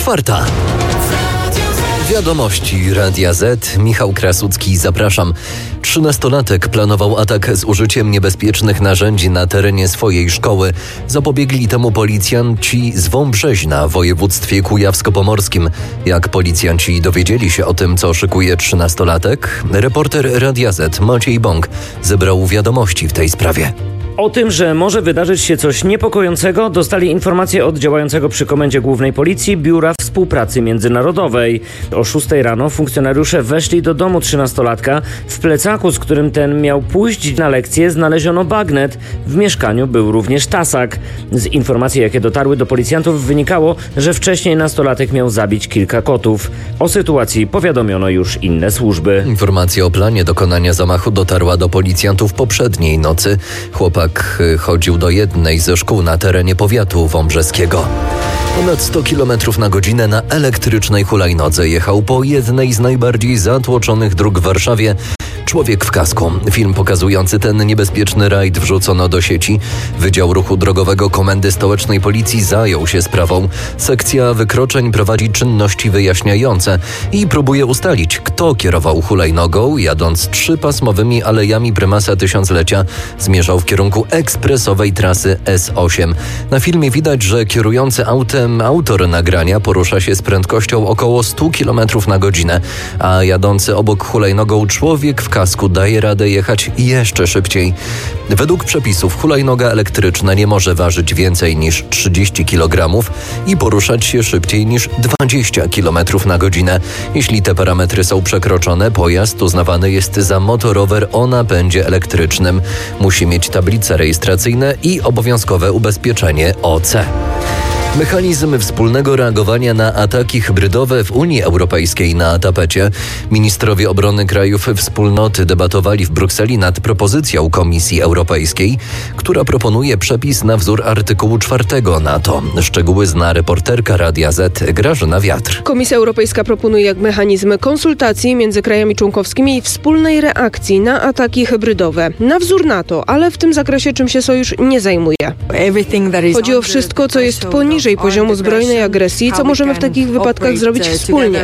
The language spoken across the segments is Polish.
4. Wiadomości Radia Z. Michał Krasucki, zapraszam. 13-latek planował atak z użyciem niebezpiecznych narzędzi na terenie swojej szkoły. Zapobiegli temu policjanci z Wąbrzeźna w województwie kujawsko-pomorskim. Jak policjanci dowiedzieli się o tym, co szykuje 13-latek, reporter Radia Z Maciej Bąk zebrał wiadomości w tej sprawie. O tym, że może wydarzyć się coś niepokojącego, dostali informację od działającego przy Komendzie Głównej Policji Biura Współpracy Międzynarodowej. O 6 rano funkcjonariusze weszli do domu 13-latka. W plecaku, z którym ten miał pójść na lekcję, znaleziono bagnet. W mieszkaniu był również tasak. Z informacji, jakie dotarły do policjantów, wynikało, że wcześniej nastolatek miał zabić kilka kotów. O sytuacji powiadomiono już inne służby. Informacja o planie dokonania zamachu dotarła do policjantów poprzedniej nocy. Chłopak chodził do jednej ze szkół na terenie powiatu wąbrzeskiego. Ponad 100 km na godzinę na elektrycznej hulajnodze jechał po jednej z najbardziej zatłoczonych dróg w Warszawie człowiek w kasku. Film pokazujący ten niebezpieczny rajd wrzucono do sieci. Wydział Ruchu Drogowego Komendy Stołecznej Policji zajął się sprawą. Sekcja wykroczeń prowadzi czynności wyjaśniające i próbuje ustalić, kto kierował hulajnogą, jadąc 3-pasmowymi alejami Prymasa Tysiąclecia, zmierzał w kierunku ekspresowej trasy S8. Na filmie widać, że kierujący autem autor nagrania porusza się z prędkością około 100 km na godzinę, a jadący obok hulajnogą człowiek w kasku daje radę jechać jeszcze szybciej. Według przepisów hulajnoga elektryczna nie może ważyć więcej niż 30 kg i poruszać się szybciej niż 20 km na godzinę. Jeśli te parametry są przekroczone, pojazd uznawany jest za motorower o napędzie elektrycznym. Musi mieć tablice rejestracyjne i obowiązkowe ubezpieczenie OC. Mechanizm wspólnego reagowania na ataki hybrydowe w Unii Europejskiej na tapecie. Ministrowie obrony krajów wspólnoty debatowali w Brukseli nad propozycją Komisji Europejskiej, która proponuje przepis na wzór artykułu 4 NATO. Szczegóły zna reporterka Radia Z Grażyna Wiatr. Komisja Europejska proponuje mechanizm konsultacji między krajami członkowskimi i wspólnej reakcji na ataki hybrydowe. Na wzór NATO, ale w tym zakresie czym się sojusz nie zajmuje. Chodzi o wszystko, co jest poniżej poziomu zbrojnej agresji, co możemy w takich wypadkach zrobić wspólnie.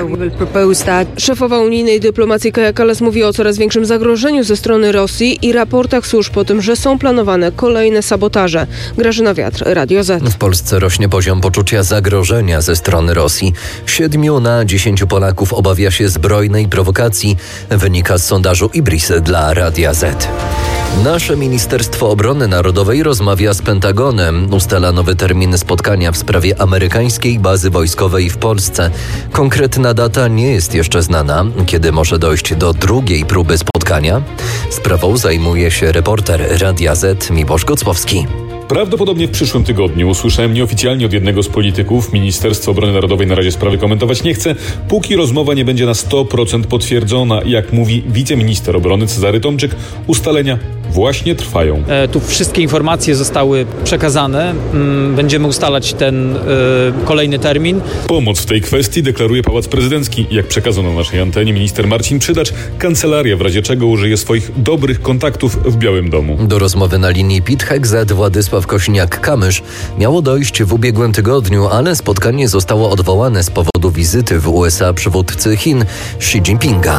Szefowa unijnej dyplomacji Kaja Kallas mówi o coraz większym zagrożeniu ze strony Rosji i raportach służb o tym, że są planowane kolejne sabotaże. Grażyna Wiatr, Radio Z. W Polsce rośnie poziom poczucia zagrożenia ze strony Rosji. 7 na 10 Polaków obawia się zbrojnej prowokacji, wynika z sondażu IBRIS dla Radia Z. Nasze Ministerstwo Obrony Narodowej rozmawia z Pentagonem. Ustala nowy termin spotkania w sprawie amerykańskiej bazy wojskowej w Polsce. Konkretna data nie jest jeszcze znana. Kiedy może dojść do drugiej próby spotkania? Sprawą zajmuje się reporter Radia Z Miłosz Gocłowski. Prawdopodobnie w przyszłym tygodniu. Usłyszałem nieoficjalnie od jednego z polityków. Ministerstwo Obrony Narodowej na razie sprawy komentować nie chce, póki rozmowa nie będzie na 100% potwierdzona. Jak mówi wiceminister obrony Cezary Tomczyk, ustalenia właśnie trwają. Tu wszystkie informacje zostały przekazane. Będziemy ustalać ten kolejny termin. Pomoc w tej kwestii deklaruje Pałac Prezydencki. Jak przekazano na naszej antenie minister Marcin Przydacz, kancelaria w razie czego użyje swoich dobrych kontaktów w Białym Domu. Do rozmowy na linii PIT-HEK-Z Władysław Kośniak-Kamysz miało dojść w ubiegłym tygodniu, ale spotkanie zostało odwołane z powodu wizyty w USA przywódcy Chin Xi Jinpinga.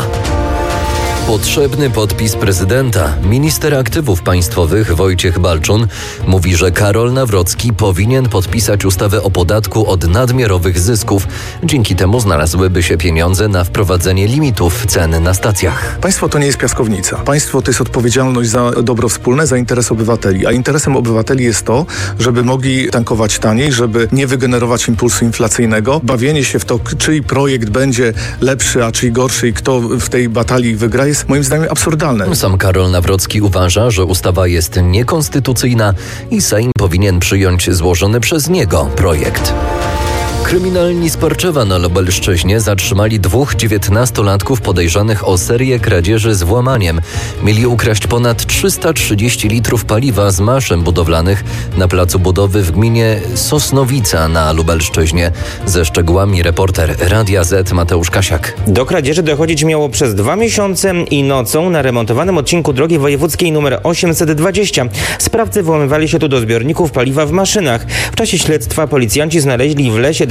Potrzebny podpis prezydenta. Minister aktywów państwowych Wojciech Balczun mówi, że Karol Nawrocki powinien podpisać ustawę o podatku od nadmiarowych zysków. Dzięki temu znalazłyby się pieniądze na wprowadzenie limitów cen na stacjach. Państwo to nie jest piaskownica. Państwo to jest odpowiedzialność za dobro wspólne, za interes obywateli. A interesem obywateli jest to, żeby mogli tankować taniej, żeby nie wygenerować impulsu inflacyjnego. Bawienie się w to, czyj projekt będzie lepszy, a czyj gorszy i kto w tej batalii wygra, jest moim zdaniem absurdalne. Sam Karol Nawrocki uważa, że ustawa jest niekonstytucyjna i Sejm powinien przyjąć złożony przez niego projekt. Kryminalni z Parczewa na Lubelszczyźnie zatrzymali 2 19-latków podejrzanych o serię kradzieży z włamaniem. Mieli ukraść ponad 330 litrów paliwa z maszyn budowlanych na placu budowy w gminie Sosnowica na Lubelszczyźnie. Ze szczegółami reporter Radia Z Mateusz Kasiak. Do kradzieży dochodzić miało przez 2 miesiące i nocą na remontowanym odcinku drogi wojewódzkiej nr 820. Sprawcy włamywali się tu do zbiorników paliwa w maszynach. W czasie śledztwa policjanci znaleźli w lesie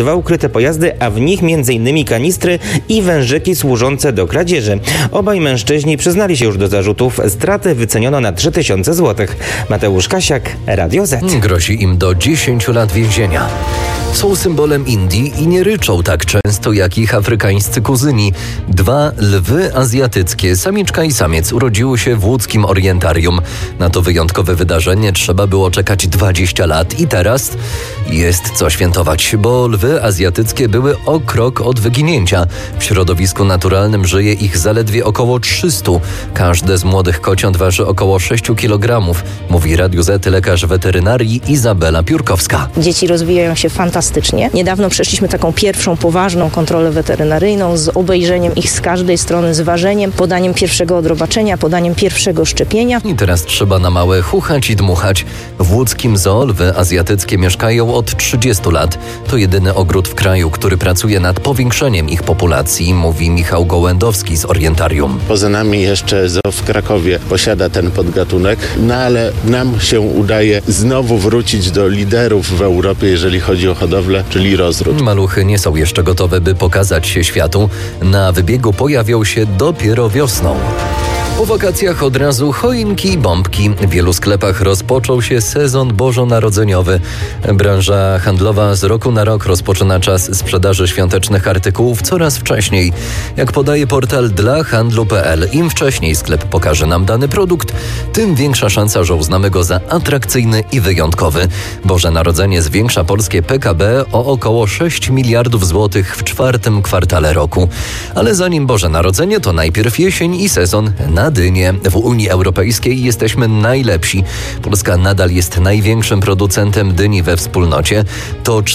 2 ukryte pojazdy, a w nich m.in. kanistry i wężyki służące do kradzieży. Obaj mężczyźni przyznali się już do zarzutów. Straty wyceniono na 3000 zł. Mateusz Kasiak, Radio Z. Grozi im do 10 lat więzienia. Są symbolem Indii i nie ryczą tak często jak ich afrykańscy kuzyni. 2 lwy azjatyckie, samiczka i samiec, urodziły się w łódzkim orientarium. Na to wyjątkowe wydarzenie trzeba było czekać 20 lat i teraz jest co świętować, bo lwy azjatyckie były o krok od wyginięcia. W środowisku naturalnym żyje ich zaledwie około 300. Każde z młodych kociąt waży około 6 kg, mówi Radiu Z lekarz weterynarii Izabela Piórkowska. Dzieci rozwijają się fantastycznie. Niedawno przeszliśmy taką pierwszą poważną kontrolę weterynaryjną z obejrzeniem ich z każdej strony, z ważeniem, podaniem pierwszego odrobaczenia, podaniem pierwszego szczepienia. I teraz trzeba na małe chuchać i dmuchać. W łódzkim zoo lwy azjatyckie mieszkają od 30 lat. To jedyny ogród w kraju, który pracuje nad powiększeniem ich populacji, mówi Michał Gołędowski z Orientarium. Poza nami jeszcze zoo w Krakowie posiada ten podgatunek, ale nam się udaje znowu wrócić do liderów w Europie, jeżeli chodzi o hodowlę, czyli rozród. Maluchy nie są jeszcze gotowe, by pokazać się światu. Na wybiegu pojawią się dopiero wiosną. Po wakacjach od razu choinki i bombki. W wielu sklepach rozpoczął się sezon bożonarodzeniowy. Branża handlowa z roku na rok rozpoczyna czas sprzedaży świątecznych artykułów coraz wcześniej. Jak podaje portal dlahandlu.pl, im wcześniej sklep pokaże nam dany produkt, tym większa szansa, że uznamy go za atrakcyjny i wyjątkowy. Boże Narodzenie zwiększa polskie PKB o około 6 miliardów złotych w 4. kwartale roku. Ale zanim Boże Narodzenie, to najpierw jesień i sezon na dynie. W Unii Europejskiej jesteśmy najlepsi. Polska nadal jest największym producentem dyni we wspólnocie. To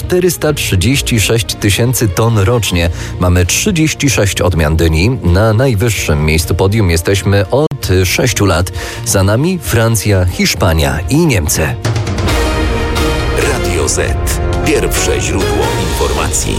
436 000 ton rocznie. Mamy 36 odmian dyni. Na najwyższym miejscu podium jesteśmy od 6 lat. Za nami Francja, Hiszpania i Niemcy. Radio Z. Pierwsze źródło informacji.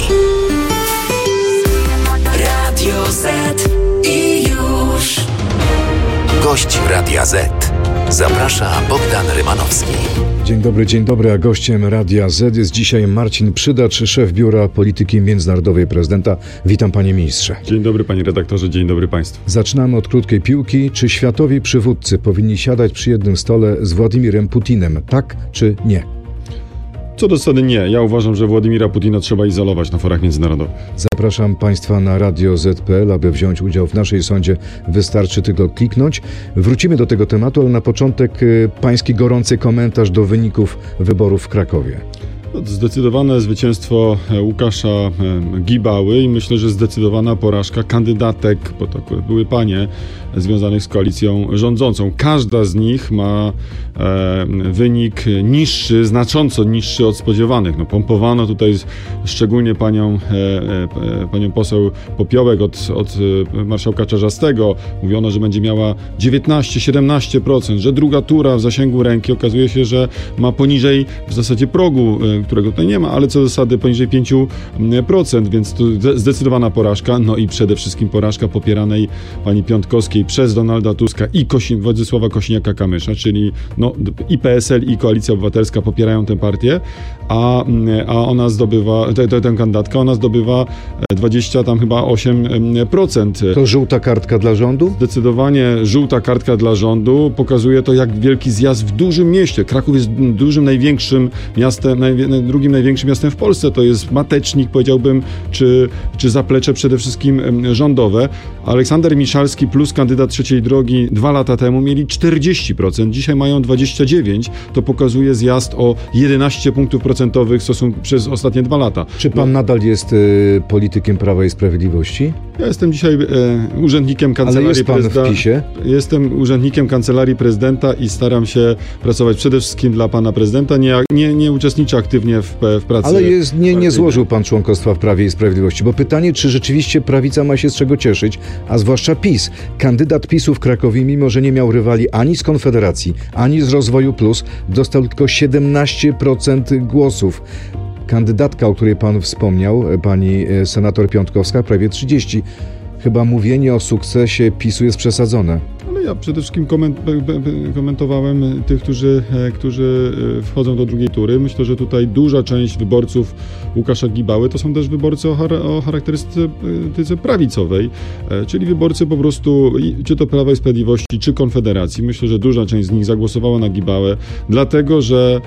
Radio Z. I już. Gość Radia Z. Zaprasza Bogdan Rymanowski. Dzień dobry, a gościem Radia Z jest dzisiaj Marcin Przydacz, szef Biura Polityki Międzynarodowej Prezydenta. Witam panie ministrze. Dzień dobry panie redaktorze, dzień dobry państwu. Zaczynamy od krótkiej piłki. Czy światowi przywódcy powinni siadać przy jednym stole z Władimirem Putinem, tak czy nie? Co do zasady nie. Ja uważam, że Władimira Putina trzeba izolować na forach międzynarodowych. Zapraszam państwa na Radio Z.pl, aby wziąć udział w naszej sądzie. Wystarczy tylko kliknąć. Wrócimy do tego tematu, ale na początek pański gorący komentarz do wyników wyborów w Krakowie. Zdecydowane zwycięstwo Łukasza Gibały i myślę, że zdecydowana porażka kandydatek, bo to były panie, związanych z koalicją rządzącą. Każda z nich ma wynik niższy, znacząco niższy od spodziewanych. No, pompowano tutaj szczególnie panią poseł Popiołek od marszałka Czarzastego. Mówiono, że będzie miała 19-17%, że druga tura w zasięgu ręki. Okazuje się, że ma poniżej w zasadzie progu, którego tutaj nie ma, ale co do zasady poniżej 5%, więc to zdecydowana porażka. No i przede wszystkim porażka popieranej pani Piątkowskiej przez Donalda Tuska i Władysława Kosiniaka-Kamysza, czyli i PSL, i Koalicja Obywatelska popierają tę partię, a ona zdobywa, tę kandydatkę, ona zdobywa 8%. To żółta kartka dla rządu? Zdecydowanie żółta kartka dla rządu. Pokazuje to, jak wielki zjazd w dużym mieście. Kraków jest dużym, największym miastem, drugim największym miastem w Polsce. To jest matecznik, powiedziałbym, czy zaplecze przede wszystkim rządowe. Aleksander Miszalski plus kandydat Trzeciej Drogi 2 lata temu mieli 40%, dzisiaj mają 29%. To pokazuje zjazd o 11 punktów procentowych przez ostatnie 2 lata. Czy pan nadal jest politykiem Prawa i Sprawiedliwości? Ja jestem dzisiaj urzędnikiem Kancelarii Prezydenta. Ale jest pan w PiS-ie? Jestem urzędnikiem Kancelarii Prezydenta i staram się pracować przede wszystkim dla pana prezydenta. Nie uczestniczę aktywnie w pracy. Ale nie złożył pan członkostwa w Prawie i Sprawiedliwości, bo pytanie, czy rzeczywiście prawica ma się z czego cieszyć, a zwłaszcza PiS. Kandydat PiS-u w Krakowie, mimo że nie miał rywali ani z Konfederacji, ani z Rozwoju Plus, dostał tylko 17% głosów. Kandydatka, o której pan wspomniał, pani senator Piątkowska, prawie 30%. Chyba mówienie o sukcesie PiS-u jest przesadzone. Ale Ale ja przede wszystkim komentowałem tych, którzy wchodzą do drugiej tury. Myślę, że tutaj duża część wyborców Łukasza Gibały to są też wyborcy o charakterystyce prawicowej, czyli wyborcy po prostu czy to Prawa i Sprawiedliwości, czy Konfederacji. Myślę, że duża część z nich zagłosowała na Gibałę, dlatego, że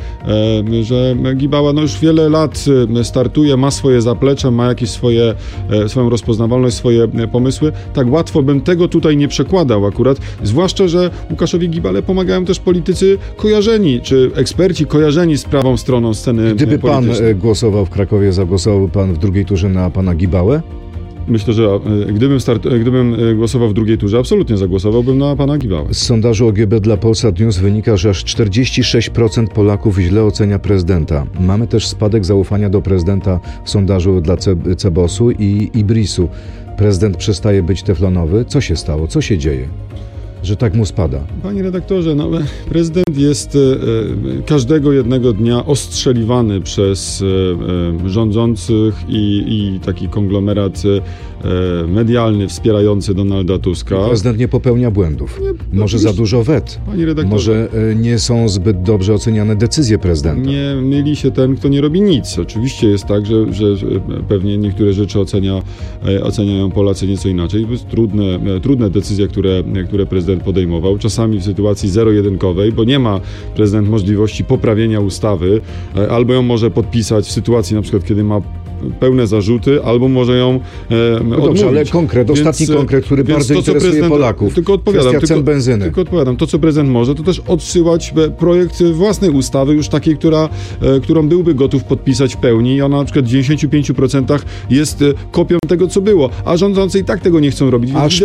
Gibała już wiele lat startuje, ma swoje zaplecze, ma jakieś swoją rozpoznawalność, swoje pomysły. Tak łatwo bym tego tutaj nie przekładał akurat, zwłaszcza, że Łukaszowi Gibale pomagają też politycy kojarzeni, czy eksperci kojarzeni z prawą stroną sceny Gdyby politycznej. pan głosował w Krakowie, zagłosowałby pan w drugiej turze na pana Gibałę? Myślę, że gdybym głosował w drugiej turze, absolutnie zagłosowałbym na pana Gibałę. Z sondażu OGB dla Polsat News wynika, że aż 46% Polaków źle ocenia prezydenta. Mamy też spadek zaufania do prezydenta w sondażu dla Cebosu i Ibrisu. Prezydent przestaje być teflonowy. Co się stało? Co się dzieje, że tak mu spada? Panie redaktorze, prezydent jest każdego jednego dnia ostrzeliwany przez rządzących i taki konglomerat medialny wspierający Donalda Tuska. Prezydent nie popełnia błędów. Może za dużo wet. Panie redaktorze, może nie są zbyt dobrze oceniane decyzje prezydenta. Nie myli się ten, kto nie robi nic. Oczywiście jest tak, że pewnie niektóre rzeczy oceniają Polacy nieco inaczej. To jest trudne decyzje, które prezydent podejmował. Czasami w sytuacji zero-jedynkowej, bo nie ma prezydent możliwości poprawienia ustawy, albo ją może podpisać w sytuacji na przykład, kiedy ma pełne zarzuty, albo może ją odmówić. Dobrze, ale ostatni konkret, który bardzo interesuje Polaków. Kwestia cen benzyny. Tylko odpowiadam, to co prezydent może, to też odsyłać projekt własnej ustawy, już takiej, którą byłby gotów podpisać w pełni i ona na przykład w 95% jest kopią tego, co było, a rządzący i tak tego nie chcą robić. Aż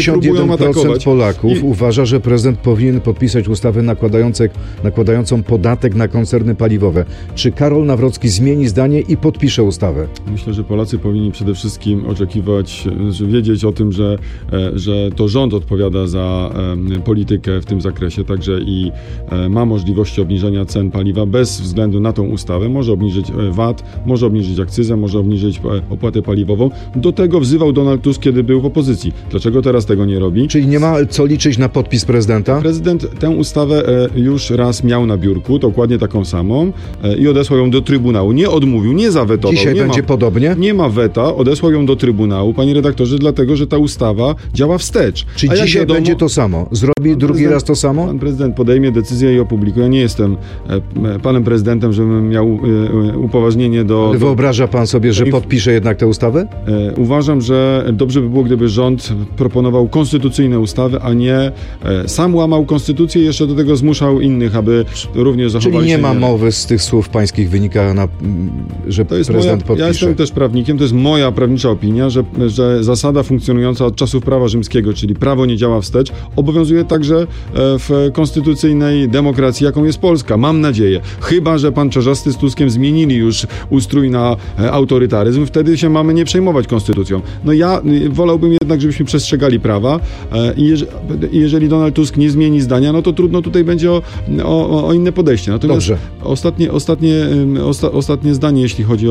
51% Polaków uważa, że prezydent powinien podpisać ustawę nakładającą podatek na koncerny paliwowe. Czy Karol Nawrocki zmieni zdanie i podpisze ustawę? Myślę, że Polacy powinni przede wszystkim wiedzieć o tym, że to rząd odpowiada za politykę w tym zakresie, także i ma możliwości obniżenia cen paliwa bez względu na tą ustawę. Może obniżyć VAT, może obniżyć akcyzę, może obniżyć opłatę paliwową. Do tego wzywał Donald Tusk, kiedy był w opozycji. Dlaczego teraz tego nie robi? Czyli nie ma co liczyć na podpis prezydenta? Prezydent tę ustawę już raz miał na biurku, dokładnie taką samą, i odesłał ją do Trybunału. Nie odmówił, nie zawetował. Dzisiaj będzie podobnie? Nie ma weta, odesłał ją do Trybunału, panie redaktorze, dlatego, że ta ustawa działa wstecz. Czy dzisiaj będzie to samo? Zrobi drugi raz to samo? Pan prezydent podejmie decyzję i opublikuje. Ja nie jestem panem prezydentem, żebym miał upoważnienie do... Ale wyobraża pan sobie, że podpisze jednak tę ustawę? Uważam, że dobrze by było, gdyby rząd proponował konstytucyjne ustawy, a nie sam łamał konstytucję i jeszcze do tego zmuszał innych, aby również zachowali się... Czyli nie ma mowy z tych słów pańskich wynika, że prezydent podpisze. Ja jestem też prawnikiem, to jest moja prawnicza opinia, że zasada funkcjonująca od czasów prawa rzymskiego, czyli prawo nie działa wstecz, obowiązuje także w konstytucyjnej demokracji, jaką jest Polska. Mam nadzieję. Chyba że pan Czarzasty z Tuskiem zmienili już ustrój na autorytaryzm, wtedy się mamy nie przejmować konstytucją. No ja wolałbym jednak, żebyśmy przestrzegali prawa i jeżeli Donald Tusk nie zmieni zdania, no to trudno tutaj będzie o inne podejście. Natomiast ostatnie zdanie, jeśli chodzi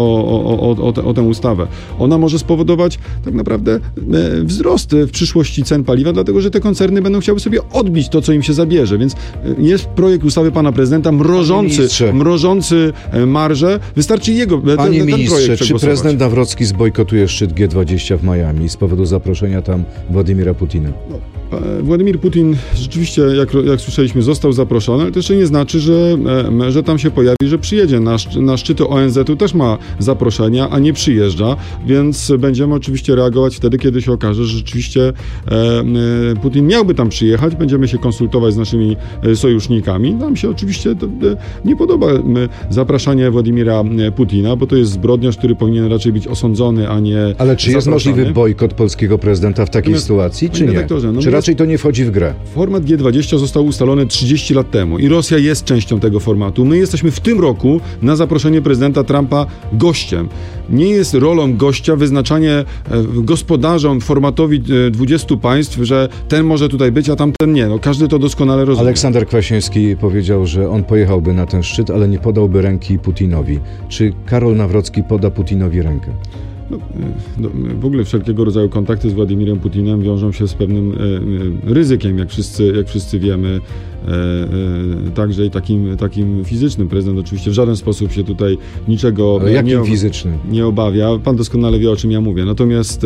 o tę ustawę. Ona może spowodować tak naprawdę wzrost w przyszłości cen paliwa, dlatego że te koncerny będą chciały sobie odbić to, co im się zabierze. Więc jest projekt ustawy pana prezydenta mrożący marże. Wystarczy Panie ministrze, czy prezydent Nawrocki zbojkotuje szczyt G20 w Miami z powodu zaproszenia tam Władimira Putina? Władimir Putin rzeczywiście, jak słyszeliśmy, został zaproszony, ale to jeszcze nie znaczy, że tam się pojawi, że przyjedzie. Na szczyty ONZ-u też ma zaproszenia, a nie przyjeżdża, więc będziemy oczywiście reagować wtedy, kiedy się okaże, że rzeczywiście Putin miałby tam przyjechać. Będziemy się konsultować z naszymi sojusznikami. Nam się oczywiście nie podoba zapraszanie Władimira Putina, bo to jest zbrodniarz, który powinien raczej być osądzony, a nie Ale czy jest możliwy bojkot polskiego prezydenta w takiej sytuacji, czy nie? Czy raczej to nie wchodzi w grę? Format G20 został ustalony 30 lat temu i Rosja jest częścią tego formatu. My jesteśmy w tym roku na zaproszenie prezydenta Trumpa gościem. Nie jest rolą gościa wyznaczanie gospodarzom, formatowi 20 państw, że ten może tutaj być, a tamten nie. No, każdy to doskonale rozumie. Aleksander Kwaśniewski powiedział, że on pojechałby na ten szczyt, ale nie podałby ręki Putinowi. Czy Karol Nawrocki poda Putinowi rękę? W ogóle wszelkiego rodzaju kontakty z Władimirem Putinem wiążą się z pewnym ryzykiem, jak wszyscy wiemy, także i takim fizycznym. Prezydent oczywiście w żaden sposób się tutaj niczego nie obawia. Pan doskonale wie, o czym ja mówię. Natomiast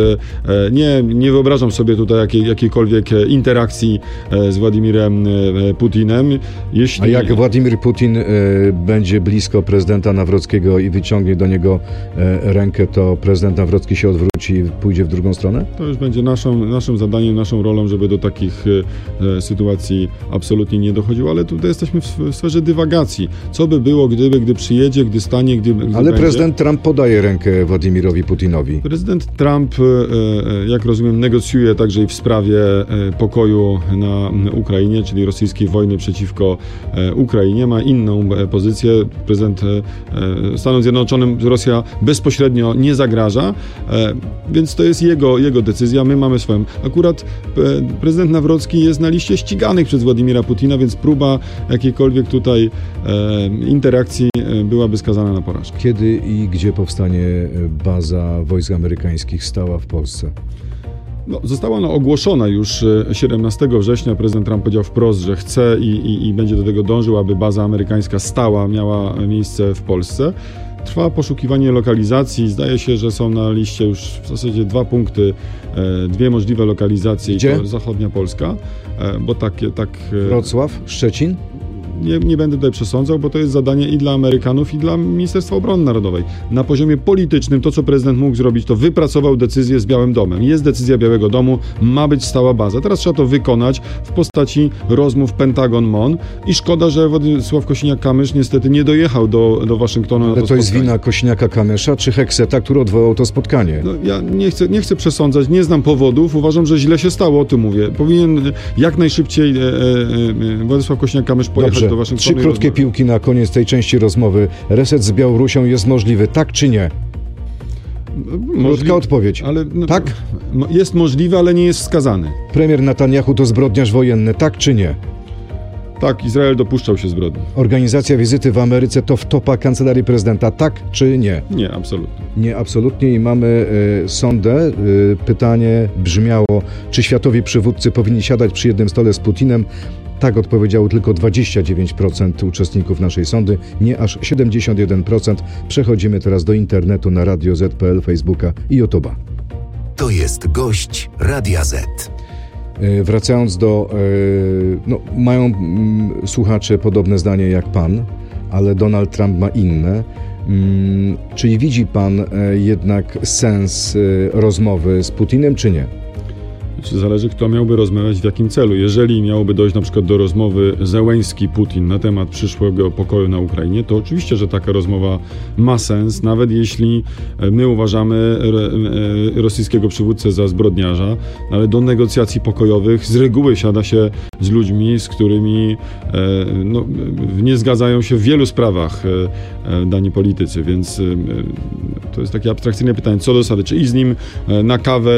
nie wyobrażam sobie tutaj jakiejkolwiek interakcji z Władimirem Putinem. A jak Władimir Putin będzie blisko prezydenta Nawrockiego i wyciągnie do niego rękę, to prezydent Nawrocki się odwróci i pójdzie w drugą stronę? To już będzie naszym zadaniem, naszą rolą, żeby do takich sytuacji absolutnie nie dochodziło, ale tutaj jesteśmy w sferze dywagacji. Co by było, gdy przyjedzie, gdy stanie, gdy ale będzie? Prezydent Trump podaje rękę Władimirowi Putinowi. Prezydent Trump, jak rozumiem, negocjuje także i w sprawie pokoju na Ukrainie, czyli rosyjskiej wojny przeciwko Ukrainie. Ma inną pozycję. Prezydent Stanom Zjednoczonym Rosja bezpośrednio nie zagraża, więc to jest jego decyzja. My mamy swoją. Akurat prezydent Nawrocki jest na liście ściganych przez Władimira Putina, więc próba jakiejkolwiek tutaj interakcji byłaby skazana na porażkę. Kiedy i gdzie powstanie baza wojsk amerykańskich stała w Polsce? Została ona ogłoszona już 17 września. Prezydent Trump powiedział wprost, że chce i będzie do tego dążył, aby baza amerykańska stała miała miejsce w Polsce. Trwa poszukiwanie lokalizacji. Zdaje się, że są na liście już w zasadzie 2 punkty, 2 możliwe lokalizacje. Gdzie? To zachodnia Polska, bo tak. Wrocław, Szczecin? Nie będę tutaj przesądzał, bo to jest zadanie i dla Amerykanów, i dla Ministerstwa Obrony Narodowej. Na poziomie politycznym to, co prezydent mógł zrobić, to wypracował decyzję z Białym Domem. Jest decyzja Białego Domu, ma być stała baza. Teraz trzeba to wykonać w postaci rozmów Pentagon-MON i szkoda, że Władysław Kosiniak-Kamysz niestety nie dojechał do Waszyngtonu. Ale to jest wina Kosiniaka-Kamysza czy Hekseta, który odwołał to spotkanie? Ja nie chcę przesądzać, nie znam powodów. Uważam, że źle się stało, o tym mówię. Powinien jak najszybciej Władysław Kosiniak-Kamysz pojechać do Waszyngtonu. 3 krótkie piłki na koniec tej części rozmowy. Reset z Białorusią jest możliwy, tak czy nie? Krótka odpowiedź. Ale, tak? Jest możliwy, ale nie jest wskazany. Premier Netanyahu to zbrodniarz wojenny, tak czy nie? Tak, Izrael dopuszczał się zbrodni. Organizacja wizyty w Ameryce to wtopa kancelarii prezydenta, tak czy nie? Nie, absolutnie. Nie, absolutnie i mamy sondę. Pytanie brzmiało, czy światowi przywódcy powinni siadać przy jednym stole z Putinem? Tak odpowiedziało tylko 29% uczestników naszej sondy, nie aż 71%. Przechodzimy teraz do internetu na Radio Z.pl, Facebooka i YouTube'a. To jest gość Radia Z. Wracając mają słuchacze podobne zdanie jak pan, ale Donald Trump ma inne. Czyli widzi pan jednak sens rozmowy z Putinem, czy nie? Zależy, kto miałby rozmawiać, w jakim celu. Jeżeli miałoby dojść na przykład do rozmowy Zełenski-Putin na temat przyszłego pokoju na Ukrainie, to oczywiście, że taka rozmowa ma sens, nawet jeśli my uważamy rosyjskiego przywódcę za zbrodniarza, ale do negocjacji pokojowych z reguły siada się z ludźmi, z którymi nie zgadzają się w wielu sprawach dani politycy, więc to jest takie abstrakcyjne pytanie, co do zasady, czy iść z nim na kawę,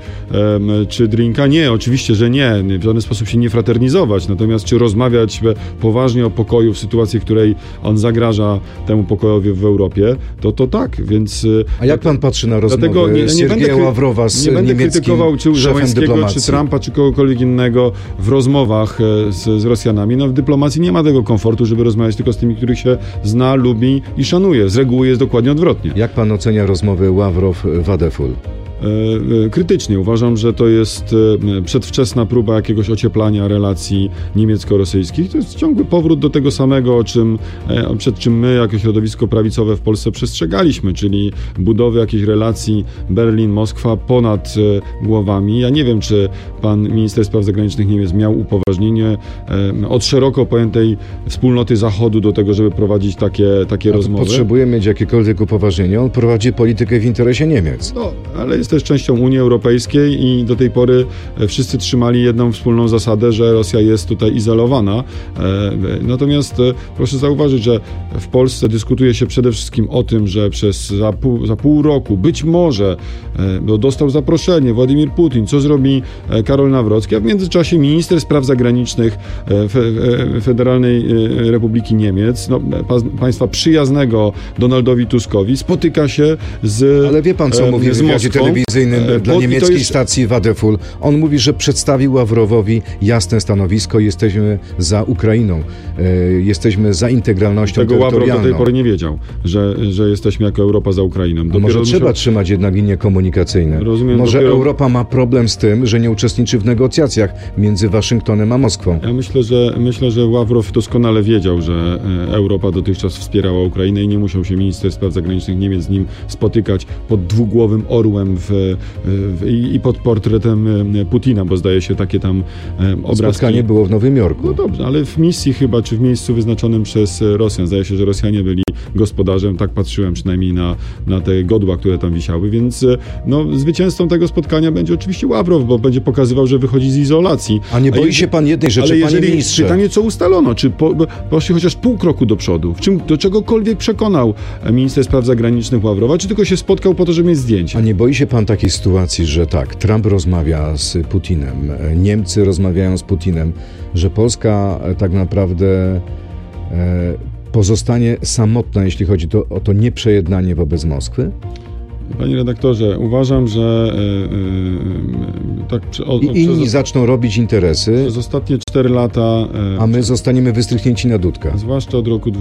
czy drinka? Nie, oczywiście, że nie. W żaden sposób się nie fraternizować. Natomiast czy rozmawiać poważnie o pokoju w sytuacji, w której on zagraża temu pokojowi w Europie, to tak, więc... A jak pan patrzy na rozmowę Siergieja Ławrowa z niemieckim szefem dyplomacji? Nie będę krytykował czy Zełenskiego, czy Trumpa, czy kogokolwiek innego w rozmowach z Rosjanami. W dyplomacji nie ma tego komfortu, żeby rozmawiać tylko z tymi, których się zna, lubi i szanuje. Z reguły jest dokładnie odwrotnie. Jak pan ocenia rozmowy Ławrow-Wadeful? Krytycznie. Uważam, że to jest przedwczesna próba jakiegoś ocieplania relacji niemiecko-rosyjskich. To jest ciągły powrót do tego samego, przed czym my jako środowisko prawicowe w Polsce przestrzegaliśmy, czyli budowy jakiejś relacji Berlin-Moskwa ponad głowami. Ja nie wiem, czy pan minister spraw zagranicznych Niemiec miał upoważnienie od szeroko pojętej wspólnoty Zachodu do tego, żeby prowadzić takie rozmowy. Potrzebuje mieć jakiekolwiek upoważnienie. On prowadzi politykę w interesie Niemiec. Ale jest też częścią Unii Europejskiej i do tej pory wszyscy trzymali jedną wspólną zasadę, że Rosja jest tutaj izolowana. Natomiast proszę zauważyć, że w Polsce dyskutuje się przede wszystkim o tym, że za pół roku być może dostał zaproszenie Władimir Putin, co zrobi Karol Nawrocki, a w międzyczasie minister spraw zagranicznych Federalnej Republiki Niemiec, państwa przyjaznego Donaldowi Tuskowi, spotyka się z Ale wie pan, co mówi w wywiadzie telewizyjnym dla niemieckiej stacji Wadeful? On mówi, że przedstawił Ławrowowi jasne stanowisko. Jesteśmy za Ukrainą. Jesteśmy za integralnością terytorialną. Tego Ławrow do tej pory nie wiedział, że jesteśmy jako Europa za Ukrainą. A może trzeba trzymać jednak linie komunikacyjne? Może Europa ma problem z tym, że nie uczestniczy w negocjacjach między Waszyngtonem a Moskwą. Ja myślę, że Ławrow doskonale wiedział, że Europa dotychczas wspierała Ukrainę i nie musiał się minister spraw zagranicznych Niemiec z nim spotykać pod dwugłowym orłem i pod portretem Putina, bo zdaje się takie tam obrazki. Spotkanie było w Nowym Jorku. No dobrze, ale w misji chyba, czy w miejscu wyznaczonym przez Rosjan. Zdaje się, że Rosjanie byli gospodarzem, tak patrzyłem przynajmniej na te godła, które tam wisiały, więc zwycięzcą tego spotkania będzie oczywiście Ławrow, bo będzie pokazywał, że wychodzi z izolacji. A nie boi się pan jednej rzeczy, ale panie ministrze? Pytanie, co ustalono? Czy poszli chociaż pół kroku do przodu? Do czegokolwiek przekonał minister spraw zagranicznych Ławrowa, czy tylko się spotkał po to, żeby mieć zdjęcie? A nie boi się pan takiej sytuacji, że tak, Trump rozmawia z Putinem, Niemcy rozmawiają z Putinem, że Polska tak naprawdę pozostanie samotna, jeśli chodzi o to nieprzejednanie wobec Moskwy? Panie redaktorze, uważam, że inni zaczną robić interesy. Przez ostatnie 4 lata... A my zostaniemy wystrychnięci na dudka. Zwłaszcza od roku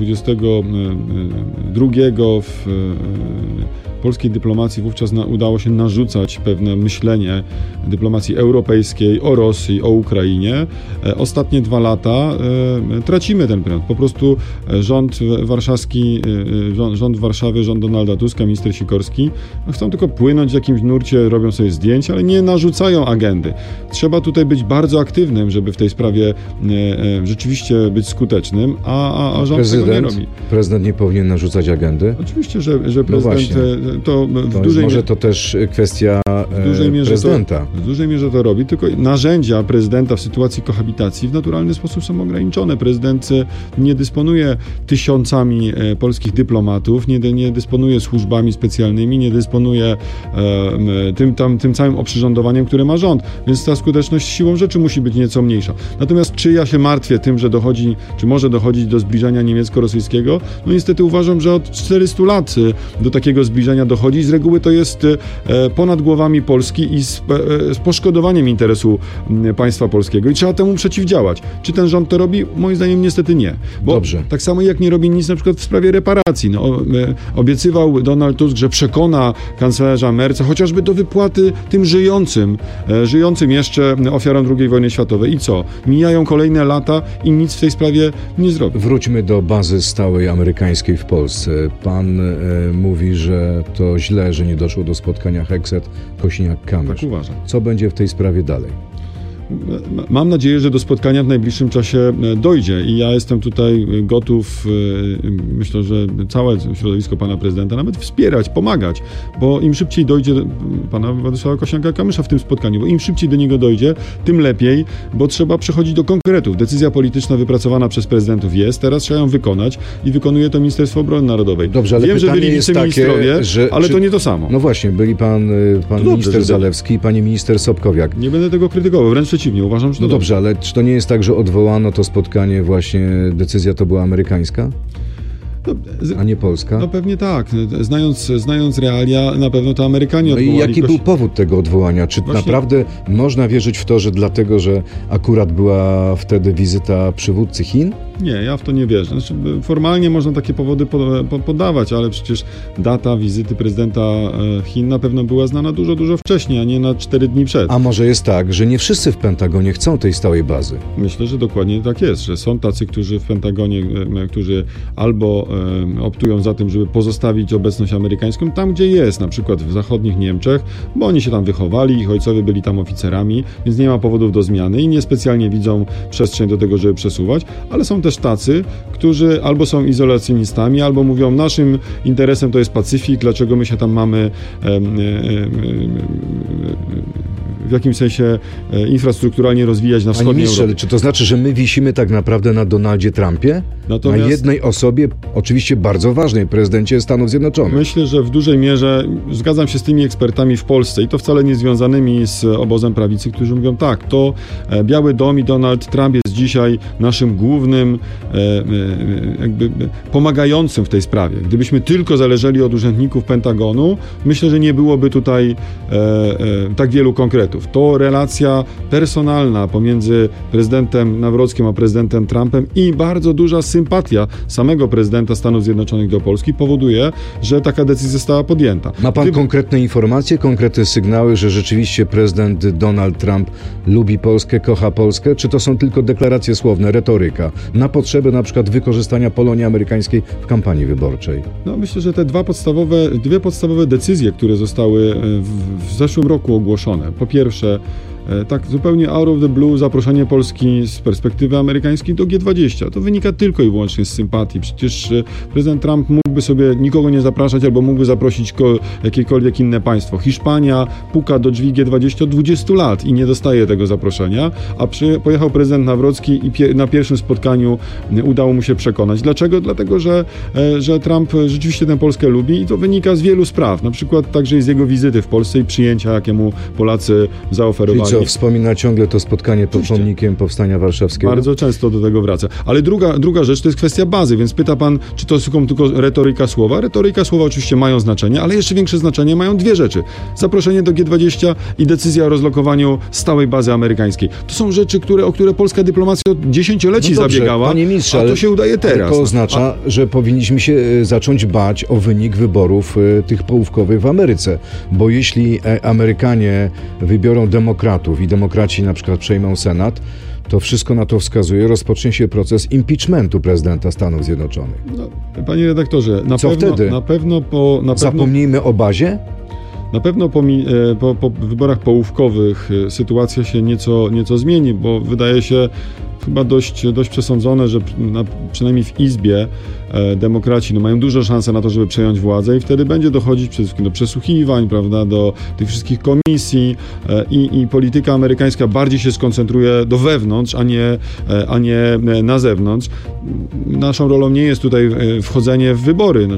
22 w polskiej dyplomacji wówczas udało się narzucać pewne myślenie dyplomacji europejskiej o Rosji, o Ukrainie. Ostatnie 2 lata tracimy ten prąd. Po prostu rząd warszawski, rząd Warszawy, rząd Donalda Tuska, minister Sikorski chcą tylko płynąć w jakimś nurcie, robią sobie zdjęcia, ale nie narzucają agendy. Trzeba tutaj być bardzo aktywnym, żeby w tej sprawie rzeczywiście być skutecznym, a rząd tego nie robi. Prezydent nie powinien narzucać agendy? Oczywiście, że prezydent może to też kwestia prezydenta. W dużej mierze to robi, tylko narzędzia prezydenta w sytuacji kohabitacji w naturalny sposób są ograniczone. Prezydent nie dysponuje tysiącami polskich dyplomatów, nie dysponuje służbami specjalnymi, nie dysponuje tym całym oprzyrządowaniem, które ma rząd, więc ta skuteczność siłą rzeczy musi być nieco mniejsza. Natomiast czy ja się martwię tym, że może dochodzić do zbliżenia niemiecko-rosyjskiego? No niestety uważam, że od 400 lat do takiego zbliżenia dochodzi. Z reguły to jest ponad głowami Polski i z poszkodowaniem interesu państwa polskiego i trzeba temu przeciwdziałać. Czy ten rząd to robi? Moim zdaniem niestety nie. Bo Dobrze. Tak samo jak nie robi nic na przykład w sprawie reparacji. Obiecywał Donald Tusk, że przekona kanclerza Merca chociażby do wypłaty tym żyjącym jeszcze ofiarom II wojny światowej. I co? Mijają kolejne lata i nic w tej sprawie nie zrobi. Wróćmy do bazy stałej amerykańskiej w Polsce. Pan mówi, że to źle, że nie doszło do spotkania Hegseth-Kosiniak-Kamysz. Tak uważam. Co będzie w tej sprawie dalej? Mam nadzieję, że do spotkania w najbliższym czasie dojdzie i ja jestem tutaj gotów, myślę, że całe środowisko pana prezydenta nawet wspierać, pomagać, bo im szybciej dojdzie pana Władysława Kosiniaka-Kamysza w tym spotkaniu, bo im szybciej do niego dojdzie, tym lepiej, bo trzeba przechodzić do konkretów. Decyzja polityczna wypracowana przez prezydentów jest, teraz trzeba ją wykonać i wykonuje to Ministerstwo Obrony Narodowej. Dobrze, ale wiem, że byli wiceministrowie, ale to nie to samo. No właśnie, byli pan minister Zalewski i pani minister Sobkowiak. Nie będę tego krytykował, wręcz przeciwnie, uważam, że to dobrze, ale czy to nie jest tak, że odwołano to spotkanie, właśnie decyzja to była amerykańska? A nie Polska? No pewnie tak. Znając realia, na pewno to Amerykanie odwołali. No i jaki był powód tego odwołania? Czy naprawdę można wierzyć w to, że dlatego, że akurat była wtedy wizyta przywódcy Chin? Nie, ja w to nie wierzę. Znaczy, formalnie można takie powody podawać, ale przecież data wizyty prezydenta Chin na pewno była znana dużo, dużo wcześniej, a nie na 4 dni przed. A może jest tak, że nie wszyscy w Pentagonie chcą tej stałej bazy? Myślę, że dokładnie tak jest, że są tacy, którzy w Pentagonie, którzy albo optują za tym, żeby pozostawić obecność amerykańską tam, gdzie jest, na przykład w zachodnich Niemczech, bo oni się tam wychowali, ich ojcowie byli tam oficerami, więc nie ma powodów do zmiany i niespecjalnie widzą przestrzeń do tego, żeby przesuwać, ale są też tacy, którzy albo są izolacjonistami, albo mówią, naszym interesem to jest Pacyfik, dlaczego my się tam mamy w jakimś sensie infrastrukturalnie rozwijać na wschodniej Europie. Czy to znaczy, że my wisimy tak naprawdę na Donaldzie Trumpie? Natomiast na jednej osobie, oczywiście bardzo ważnej, prezydencie Stanów Zjednoczonych. Myślę, że w dużej mierze zgadzam się z tymi ekspertami w Polsce i to wcale nie związanymi z obozem prawicy, którzy mówią tak, to Biały Dom i Donald Trump jest dzisiaj naszym głównym jakby pomagającym w tej sprawie. Gdybyśmy tylko zależeli od urzędników Pentagonu, myślę, że nie byłoby tutaj tak wielu konkretów. To relacja personalna pomiędzy prezydentem Nawrockim a prezydentem Trumpem i bardzo duża sympatia samego prezydenta Stanów Zjednoczonych do Polski powoduje, że taka decyzja została podjęta. Ma pan konkretne informacje, konkretne sygnały, że rzeczywiście prezydent Donald Trump lubi Polskę, kocha Polskę, czy to są tylko deklaracje słowne, retoryka, na potrzeby na przykład wykorzystania Polonii amerykańskiej w kampanii wyborczej? No myślę, że te dwie podstawowe decyzje, które zostały w zeszłym roku ogłoszone. Po pierwsze, tak zupełnie out of the blue zaproszenie Polski z perspektywy amerykańskiej do G20. To wynika tylko i wyłącznie z sympatii. Przecież prezydent Trump mógłby sobie nikogo nie zapraszać albo mógłby zaprosić jakiekolwiek inne państwo. Hiszpania puka do drzwi G20 od 20 lat i nie dostaje tego zaproszenia, a pojechał prezydent Nawrocki i na pierwszym spotkaniu udało mu się przekonać. Dlaczego? Dlatego, że Trump rzeczywiście tę Polskę lubi i to wynika z wielu spraw. Na przykład także z jego wizyty w Polsce i przyjęcia, jakie mu Polacy zaoferowali. Wspomina ciągle to spotkanie pod pomnikiem Powstania Warszawskiego. Bardzo często do tego wraca. Ale druga rzecz to jest kwestia bazy, więc pyta pan, czy to tylko retoryka słowa. Retoryka słowa oczywiście mają znaczenie, ale jeszcze większe znaczenie mają dwie rzeczy. Zaproszenie do G20 i decyzja o rozlokowaniu stałej bazy amerykańskiej. To są rzeczy, o które polska dyplomacja od dziesięcioleci zabiegała, panie ministrze, a to się udaje teraz. To oznacza, że powinniśmy się zacząć bać o wynik wyborów tych połówkowych w Ameryce, bo jeśli Amerykanie wybiorą demokratów i demokraci na przykład przejmą Senat, to wszystko na to wskazuje, rozpocznie się proces impeachmentu prezydenta Stanów Zjednoczonych. No, panie redaktorze, na pewno zapomnijmy o bazie? Na pewno po wyborach połówkowych sytuacja się nieco zmieni, bo wydaje się chyba dość przesądzone, że przynajmniej w Izbie demokraci mają dużą szansę na to, żeby przejąć władzę i wtedy będzie dochodzić przede wszystkim do przesłuchiwań, prawda, do tych wszystkich komisji i polityka amerykańska bardziej się skoncentruje do wewnątrz, a nie na zewnątrz. Naszą rolą nie jest tutaj wchodzenie w wybory.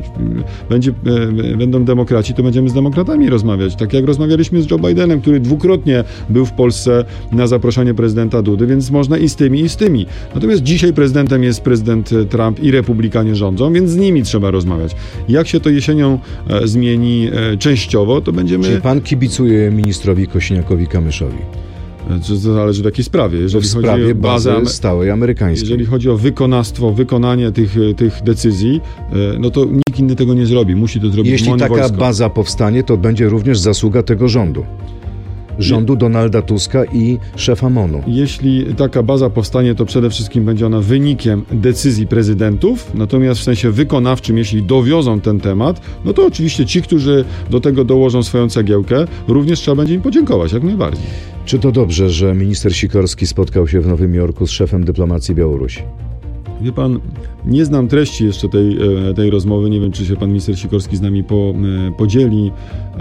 Będą demokraci, to będziemy z demokratami rozmawiać. Tak jak rozmawialiśmy z Joe Bidenem, który dwukrotnie był w Polsce na zaproszenie prezydenta Dudy, więc można i z tymi, i z tymi. Natomiast dzisiaj prezydentem jest prezydent Trump i republikanie rządzą, więc z nimi trzeba rozmawiać. Jak się to jesienią zmieni częściowo, to będziemy... Czy pan kibicuje ministrowi Kosiniakowi-Kamyszowi? To zależy w jakiej sprawie. Jeżeli w sprawie chodzi o bazy stałej amerykańskiej. Jeżeli chodzi o wykonanie tych decyzji, no to nikt inny tego nie zrobi. Musi to zrobić Jeśli taka baza powstanie, to będzie również zasługa tego rządu Donalda Tuska i szefa MONU. Jeśli taka baza powstanie, to przede wszystkim będzie ona wynikiem decyzji prezydentów, natomiast w sensie wykonawczym, jeśli dowiozą ten temat, no to oczywiście ci, którzy do tego dołożą swoją cegiełkę, również trzeba będzie im podziękować, jak najbardziej. Czy to dobrze, że minister Sikorski spotkał się w Nowym Jorku z szefem dyplomacji Białorusi? Wie pan, nie znam treści jeszcze tej rozmowy. Nie wiem, czy się pan minister Sikorski z nami podzieli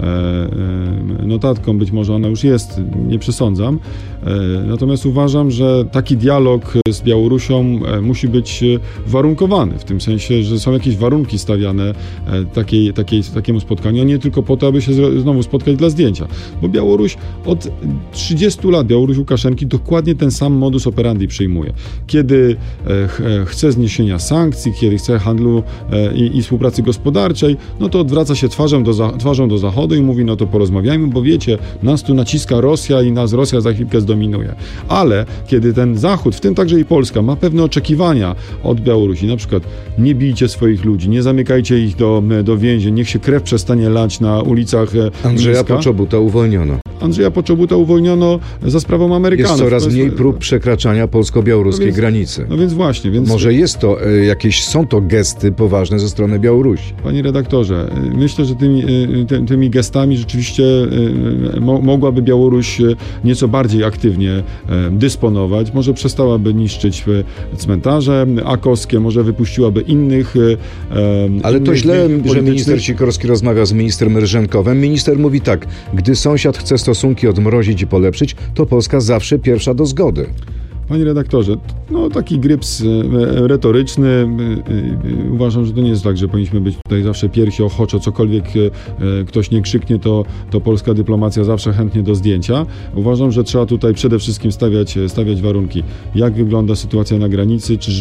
notatką. Być może ona już jest, nie przesądzam. Natomiast uważam, że taki dialog z Białorusią musi być warunkowany. W tym sensie, że są jakieś warunki stawiane takiemu spotkaniu, a nie tylko po to, aby się znowu spotkać dla zdjęcia. Bo Białoruś od 30 lat, Białoruś Łukaszenki dokładnie ten sam modus operandi przyjmuje. Kiedy chce zniesienia sankcji, kiedy chce handlu i współpracy gospodarczej, no to odwraca się twarzą do Zachodu i mówi, no to porozmawiajmy, bo wiecie, nas tu naciska Rosja i nas Rosja za chwilkę zdominuje. Ale kiedy ten Zachód, w tym także i Polska, ma pewne oczekiwania od Białorusi, na przykład nie bijcie swoich ludzi, nie zamykajcie ich do więzień, niech się krew przestanie lać na ulicach Andrzeja Poczobuta uwolniono. Andrzeja Poczobuta uwolniono za sprawą Amerykanów. Jest coraz mniej prób przekraczania polsko-białoruskiej granicy. No więc właśnie. Może są to gesty poważne ze strony Białorusi. Panie redaktorze, myślę, że tymi gestami rzeczywiście mogłaby Białoruś nieco bardziej aktywnie dysponować. Może przestałaby niszczyć cmentarze akowskie, może wypuściłaby innych. Ale to źle, że minister Sikorski rozmawia z ministrem Rżenkowem. Minister mówi tak: gdy sąsiad chce stosunki odmrozić i polepszyć, to Polska zawsze pierwsza do zgody. Panie redaktorze, taki gryps retoryczny. Uważam, że to nie jest tak, że powinniśmy być tutaj zawsze piersi ochoczo, cokolwiek ktoś nie krzyknie, to polska dyplomacja zawsze chętnie do zdjęcia. Uważam, że trzeba tutaj przede wszystkim stawiać warunki. Jak wygląda sytuacja na granicy, czy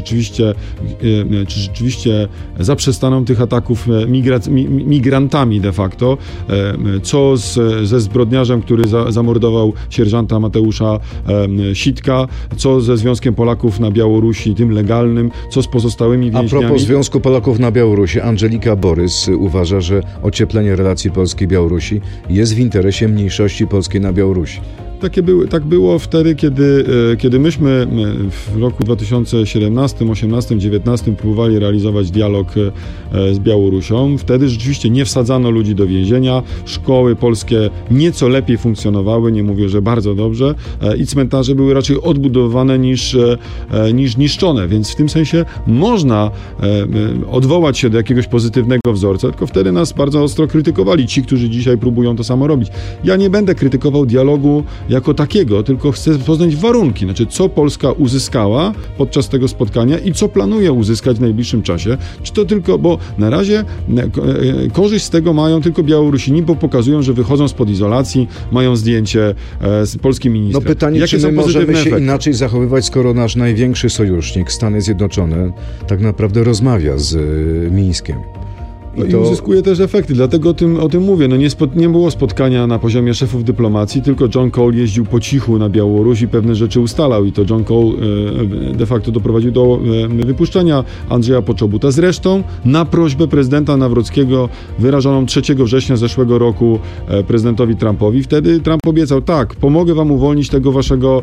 rzeczywiście zaprzestaną tych ataków migrantami de facto, co ze zbrodniarzem, który zamordował sierżanta Mateusza Sitka, co ze Związkiem Polaków na Białorusi, tym legalnym, co z pozostałymi więźniami. A propos Związku Polaków na Białorusi, Angelika Borys uważa, że ocieplenie relacji Polski-Białorusi jest w interesie mniejszości polskiej na Białorusi. Tak było wtedy, kiedy myśmy w roku 2017, 2018, 2019 próbowali realizować dialog z Białorusią. Wtedy rzeczywiście nie wsadzano ludzi do więzienia, szkoły polskie nieco lepiej funkcjonowały, nie mówię, że bardzo dobrze, i cmentarze były raczej odbudowane niż niszczone, więc w tym sensie można odwołać się do jakiegoś pozytywnego wzorca, tylko wtedy nas bardzo ostro krytykowali ci, którzy dzisiaj próbują to samo robić. Ja nie będę krytykował dialogu jako takiego, tylko chcę poznać warunki, znaczy co Polska uzyskała podczas tego spotkania i co planuje uzyskać w najbliższym czasie. Czy to tylko, bo na razie korzyść z tego mają tylko Białorusini, bo pokazują, że wychodzą spod izolacji, mają zdjęcie z polskim ministrem. No pytanie, czy my możemy się inaczej zachowywać, skoro nasz największy sojusznik, Stany Zjednoczone, tak naprawdę rozmawia z Mińskiem. I uzyskuje też efekty, dlatego o tym mówię. Nie było spotkania na poziomie szefów dyplomacji, tylko John Cole jeździł po cichu na Białoruś i pewne rzeczy ustalał i to John Cole de facto doprowadził do wypuszczenia Andrzeja Poczobuta. Zresztą na prośbę prezydenta Nawrockiego wyrażoną 3 września zeszłego roku prezydentowi Trumpowi. Wtedy Trump obiecał: tak, pomogę wam uwolnić tego waszego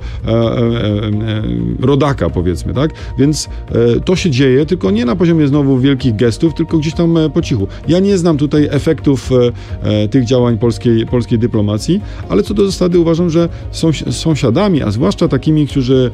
rodaka, powiedzmy, tak? Więc to się dzieje, tylko nie na poziomie znowu wielkich gestów, tylko gdzieś tam po cichu. Ja nie znam tutaj efektów tych działań polskiej dyplomacji, ale co do zasady uważam, że sąsiadami, a zwłaszcza takimi,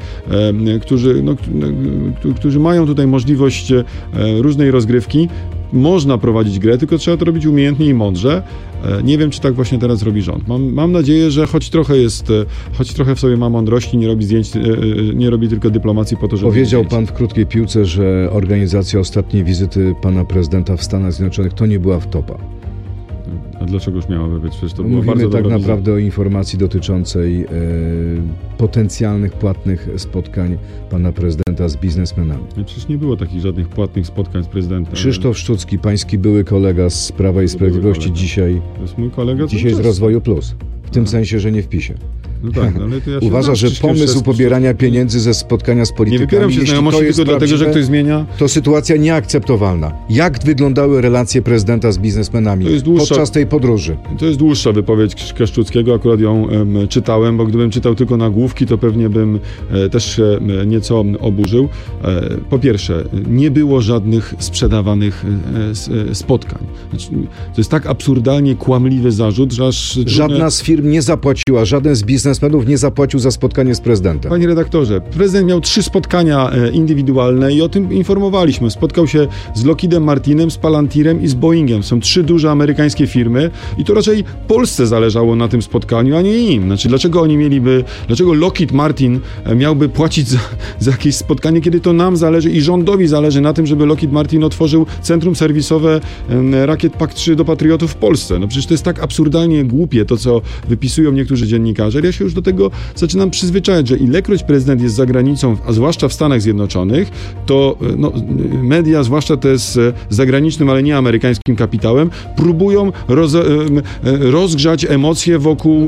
którzy mają tutaj możliwość różnej rozgrywki, można prowadzić grę, tylko trzeba to robić umiejętnie i mądrze. Nie wiem, czy tak właśnie teraz robi rząd. Mam nadzieję, że choć trochę w sobie ma mądrości, nie robi zdjęć, nie robi tylko dyplomacji po to, żeby... Powiedział pan w krótkiej piłce, że organizacja ostatniej wizyty pana prezydenta w Stanach Zjednoczonych to nie była wtopa. A dlaczego już miałaby być? Przecież to mówimy bardzo tak naprawdę o informacji dotyczącej potencjalnych płatnych spotkań pana prezydenta z biznesmenami. Przecież nie było takich żadnych płatnych spotkań z prezydentem. Krzysztof Szczucki, pański były kolega z Prawa i Sprawiedliwości, dzisiaj to jest mój kolega z Rozwoju Plus. W tym sensie, że nie w PiS-ie. No tak, ale to ja uważa, że pomysł pobierania pieniędzy ze spotkania z politykami, nie wypieram się znajomości tylko dlatego, że ktoś zmienia. To sytuacja nieakceptowalna. Jak wyglądały relacje prezydenta z biznesmenami podczas tej podróży? To jest dłuższa wypowiedź Szczuckiego, akurat ją czytałem, bo gdybym czytał tylko nagłówki, to pewnie bym też się nieco oburzył. Po pierwsze, nie było żadnych sprzedawanych spotkań. Znaczy, to jest tak absurdalnie kłamliwy zarzut, że aż... Żadna z firm nie zapłaciła, żaden z biznesmenów nie zapłacił za spotkanie z prezydentem. Panie redaktorze, prezydent miał 3 spotkania indywidualne i o tym informowaliśmy. Spotkał się z Lockheedem Martinem, z Palantirem i z Boeingiem. Są 3 duże amerykańskie firmy i to raczej Polsce zależało na tym spotkaniu, a nie im. Znaczy, dlaczego Lockheed Martin miałby płacić za jakieś spotkanie, kiedy to nam zależy i rządowi zależy na tym, żeby Lockheed Martin otworzył centrum serwisowe rakiet PAK-3 do patriotów w Polsce. No przecież to jest tak absurdalnie głupie to, co wypisują niektórzy dziennikarze. Ja się się już do tego zaczynam przyzwyczajać, że ilekroć prezydent jest za granicą, a zwłaszcza w Stanach Zjednoczonych, to media, zwłaszcza te z zagranicznym, ale nie amerykańskim kapitałem, próbują rozgrzać emocje wokół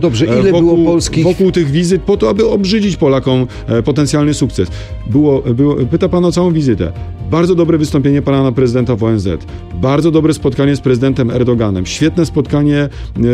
tych wizyt po to, aby obrzydzić Polakom potencjalny sukces. Pyta pan o całą wizytę. Bardzo dobre wystąpienie pana prezydenta w ONZ. Bardzo dobre spotkanie z prezydentem Erdoganem. Świetne spotkanie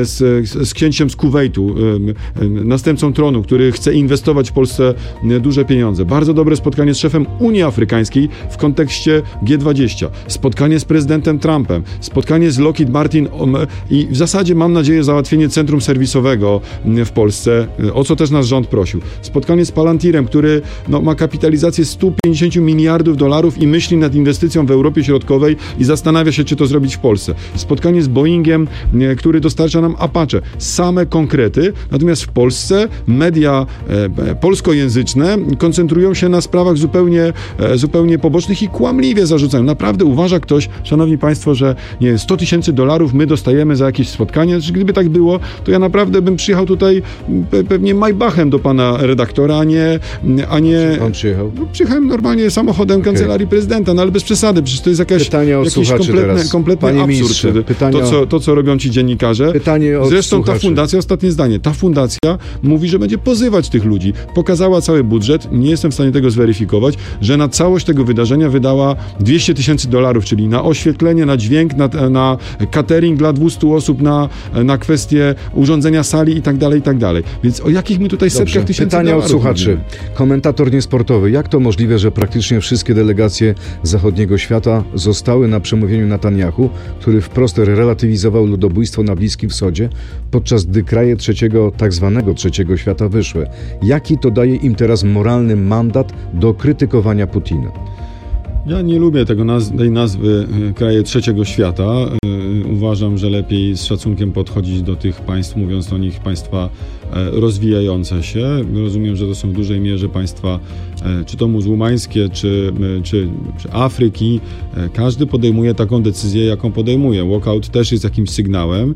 z księciem z Kuwejtu, następcą tronu, który chce inwestować w Polsce duże pieniądze. Bardzo dobre spotkanie z szefem Unii Afrykańskiej w kontekście G20. Spotkanie z prezydentem Trumpem. Spotkanie z Lockheed Martin i w zasadzie mam nadzieję załatwienie centrum serwisowego w Polsce, o co też nasz rząd prosił. Spotkanie z Palantirem, który ma kapitalizację $150 miliardów i myśli nad inwestycją w Europie Środkowej i zastanawia się, czy to zrobić w Polsce. Spotkanie z Boeingiem, który dostarcza nam Apache. Same konkrety, natomiast w Polsce media polskojęzyczne koncentrują się na sprawach zupełnie pobocznych i kłamliwie zarzucają. Naprawdę uważa ktoś, szanowni państwo, że $100,000 my dostajemy za jakieś spotkanie? Gdyby tak było, to ja naprawdę bym przyjechał tutaj pewnie Maybachem do pana redaktora, a nie... Pan przyjechał? Przyjechałem normalnie samochodem kancelarii prezydenta, ale bez przesady, przecież to jest jakiś kompletny absurd. To, co robią ci dziennikarze. Zresztą ta fundacja, ostatnie zdanie, ta fundacja mówi, że będzie pozywać tych ludzi. Pokazała cały budżet, nie jestem w stanie tego zweryfikować, że na całość tego wydarzenia wydała $200,000, czyli na oświetlenie, na dźwięk, na catering dla 200 osób, na kwestię urządzenia sali i tak dalej. Więc o jakich my tutaj setkach tysięcy pytania dolarów od słuchaczy. Mówimy? Komentator niesportowy. Jak to możliwe, że praktycznie wszystkie delegacje zachodniego świata zostały na przemówieniu Netanjahu, który wprost relatywizował ludobójstwo na Bliskim Wschodzie, podczas gdy kraje tak zwanego trzeciego świata wyszły? Jaki to daje im teraz moralny mandat do krytykowania Putina? Ja nie lubię tej nazwy kraje trzeciego świata. Uważam, że lepiej z szacunkiem podchodzić do tych państw, mówiąc o nich państwa rozwijające się. Rozumiem, że to są w dużej mierze państwa czy to muzułmańskie, czy Afryki. Każdy podejmuje taką decyzję, jaką podejmuje. Walkout też jest jakimś sygnałem.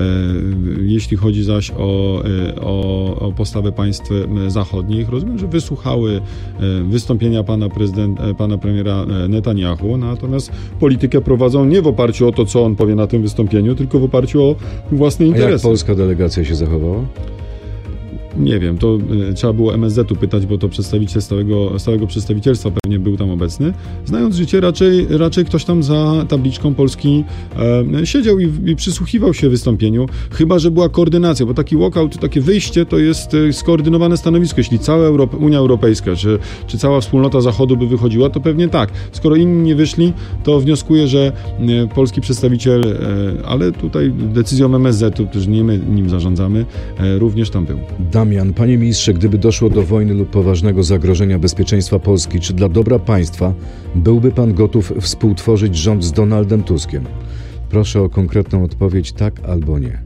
Jeśli chodzi zaś o postawę państw zachodnich, rozumiem, że wysłuchały wystąpienia pana premiera Netanjahu, natomiast politykę prowadzą nie w oparciu o to, co on powie na tym wystąpieniu, tylko w oparciu o własne interesy. A jak polska delegacja się zachowała? Nie wiem, to trzeba było MSZ-u pytać, bo to przedstawiciel stałego przedstawicielstwa pewnie był tam obecny. Znając życie, raczej ktoś tam za tabliczką Polski siedział i przysłuchiwał się wystąpieniu, chyba że była koordynacja, bo taki walkout, takie wyjście to jest skoordynowane stanowisko. Jeśli cała Unia Europejska, czy cała wspólnota Zachodu by wychodziła, to pewnie tak. Skoro inni nie wyszli, to wnioskuję, że polski przedstawiciel, ale tutaj decyzją MSZ-u, którzy nie my nim zarządzamy, również tam był. Damian, panie ministrze, gdyby doszło do wojny lub poważnego zagrożenia bezpieczeństwa Polski, czy dla dobra państwa byłby pan gotów współtworzyć rząd z Donaldem Tuskiem? Proszę o konkretną odpowiedź, tak albo nie.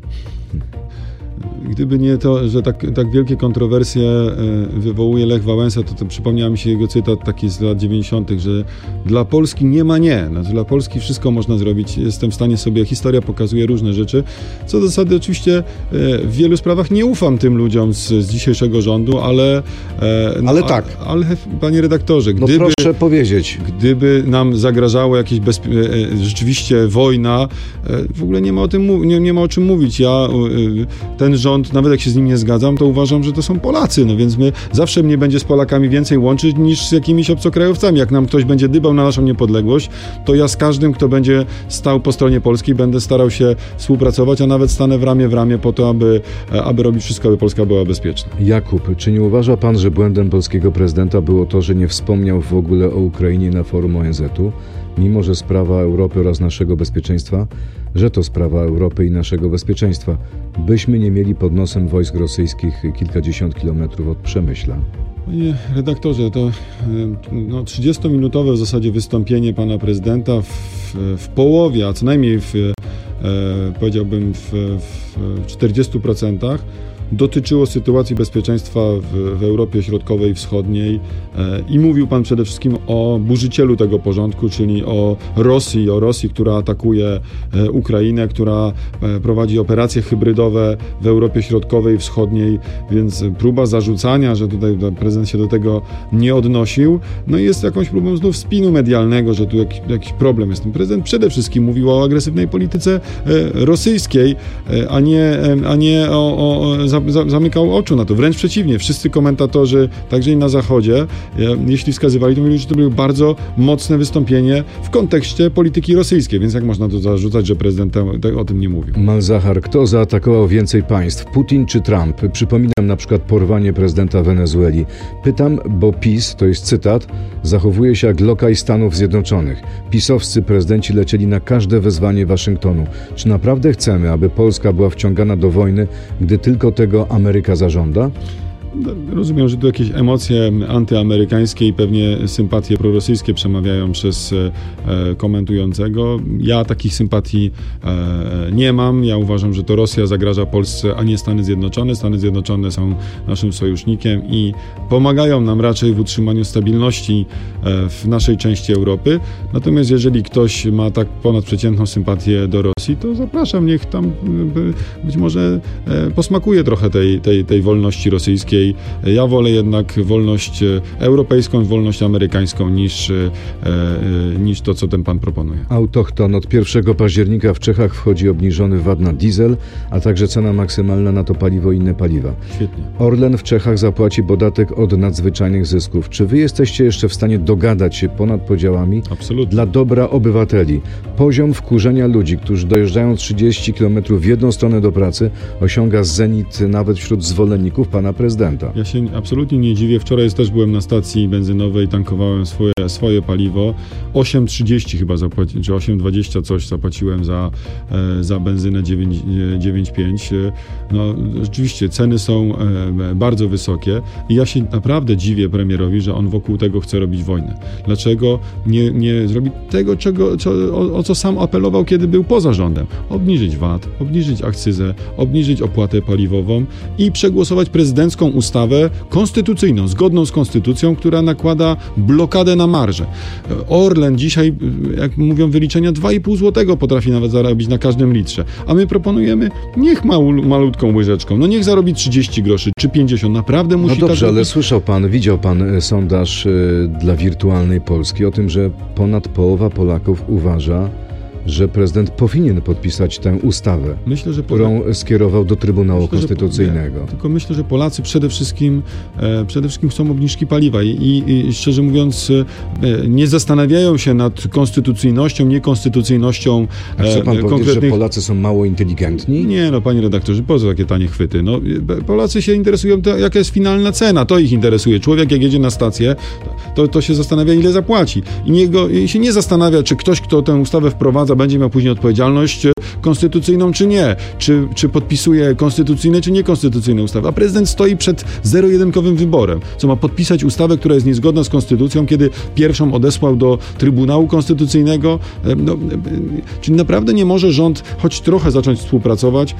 Gdyby nie to, że tak wielkie kontrowersje wywołuje Lech Wałęsa, to przypomniał mi się jego cytat taki z lat 90., że dla Polski nie ma nie. Znaczy, dla Polski wszystko można zrobić. Jestem w stanie sobie, historia pokazuje różne rzeczy. Co do zasady oczywiście w wielu sprawach nie ufam tym ludziom z dzisiejszego rządu, ale panie redaktorze, proszę powiedzieć. Gdyby nam zagrażało jakieś rzeczywiście wojna, w ogóle nie ma o czym mówić. Ten rząd, nawet jak się z nim nie zgadzam, to uważam, że to są Polacy, więc zawsze mnie będzie z Polakami więcej łączyć niż z jakimiś obcokrajowcami. Jak nam ktoś będzie dbał na naszą niepodległość, to ja z każdym, kto będzie stał po stronie polskiej, będę starał się współpracować, a nawet stanę w ramię po to, aby robić wszystko, aby Polska była bezpieczna. Jakub, czy nie uważa pan, że błędem polskiego prezydenta było to, że nie wspomniał w ogóle o Ukrainie na forum ONZ-u, mimo że sprawa Europy oraz naszego bezpieczeństwa, że to sprawa Europy i naszego bezpieczeństwa, byśmy nie mieli pod nosem wojsk rosyjskich kilkadziesiąt kilometrów od Przemyśla? Panie redaktorze, to 30-minutowe w zasadzie wystąpienie pana prezydenta w połowie, a co najmniej powiedziałbym w 40% dotyczyło sytuacji bezpieczeństwa w Europie Środkowej i Wschodniej i mówił pan przede wszystkim o burzycielu tego porządku, czyli o Rosji, która atakuje Ukrainę, która prowadzi operacje hybrydowe w Europie Środkowej i Wschodniej, więc próba zarzucania, że tutaj prezydent się do tego nie odnosił, no jest jakąś próbą znów spinu medialnego, że tu jakiś problem jest. Ten prezydent przede wszystkim mówił o agresywnej polityce rosyjskiej, a nie zamykał oczu na to. Wręcz przeciwnie, wszyscy komentatorzy, także i na Zachodzie, jeśli wskazywali, to mówili, że to było bardzo mocne wystąpienie w kontekście polityki rosyjskiej, więc jak można to zarzucać, że prezydent o tym nie mówił? Malzahar, kto zaatakował więcej państw, Putin czy Trump? Przypominam na przykład porwanie prezydenta Wenezueli. Pytam, bo PiS, to jest cytat, zachowuje się jak lokaj Stanów Zjednoczonych. PiS-owscy prezydenci lecieli na każde wezwanie Waszyngtonu. Czy naprawdę chcemy, aby Polska była wciągana do wojny, gdy tylko tego Ameryka zażąda? Rozumiem, że tu jakieś emocje antyamerykańskie i pewnie sympatie prorosyjskie przemawiają przez komentującego. Ja takich sympatii nie mam. Ja uważam, że to Rosja zagraża Polsce, a nie Stany Zjednoczone. Stany Zjednoczone są naszym sojusznikiem i pomagają nam raczej w utrzymaniu stabilności w naszej części Europy. Natomiast jeżeli ktoś ma tak ponadprzeciętną sympatię do Rosji, to zapraszam, niech tam być może posmakuje trochę tej wolności rosyjskiej. Ja wolę jednak wolność europejską i wolność amerykańską niż to, co ten pan proponuje. Autochton. Od 1 października w Czechach wchodzi obniżony VAT na diesel, a także cena maksymalna na to paliwo i inne paliwa. Świetnie. Orlen w Czechach zapłaci podatek od nadzwyczajnych zysków. Czy wy jesteście jeszcze w stanie dogadać się ponad podziałami? Absolutnie. Dla dobra obywateli? Poziom wkurzenia ludzi, którzy dojeżdżają 30 km w jedną stronę do pracy, osiąga zenit nawet wśród zwolenników pana prezydenta. Ja się absolutnie nie dziwię. Wczoraj też byłem na stacji benzynowej, tankowałem swoje paliwo. 8,30 chyba zapłaciłem, czy 8,20 coś zapłaciłem za benzynę 9,5. No rzeczywiście ceny są bardzo wysokie i ja się naprawdę dziwię premierowi, że on wokół tego chce robić wojnę. Dlaczego nie zrobi tego, o co sam apelował, kiedy był poza rządem? Obniżyć VAT, obniżyć akcyzę, obniżyć opłatę paliwową i przegłosować prezydencką ustawę konstytucyjną, zgodną z konstytucją, która nakłada blokadę na marżę. Orlen dzisiaj, jak mówią wyliczenia, 2,5 zł potrafi nawet zarobić na każdym litrze. A my proponujemy, niech malutką łyżeczką, no niech zarobi 30 groszy czy 50. Naprawdę musi No dobrze, tak ale słyszał pan, widział pan sondaż dla Wirtualnej Polski o tym, że ponad połowa Polaków uważa, że prezydent powinien podpisać tę ustawę, którą skierował do Trybunału Konstytucyjnego. Tylko myślę, że Polacy przede wszystkim chcą obniżki paliwa i szczerze mówiąc nie zastanawiają się nad konstytucyjnością, niekonstytucyjnością co pan powiedzieć, że Polacy są mało inteligentni? Nie, no panie redaktorze, po co takie tanie chwyty? No, Polacy się interesują, jaka jest finalna cena, to ich interesuje. Człowiek jak jedzie na stację, to się zastanawia, ile zapłaci. I się nie zastanawia, czy ktoś, kto tę ustawę wprowadza, będzie miał później odpowiedzialność konstytucyjną, czy nie. Czy podpisuje konstytucyjne, czy niekonstytucyjne ustawy. A prezydent stoi przed zero-jedynkowym wyborem. Co ma podpisać ustawę, która jest niezgodna z konstytucją, kiedy pierwszą odesłał do Trybunału Konstytucyjnego. Czyli naprawdę nie może rząd choć trochę zacząć współpracować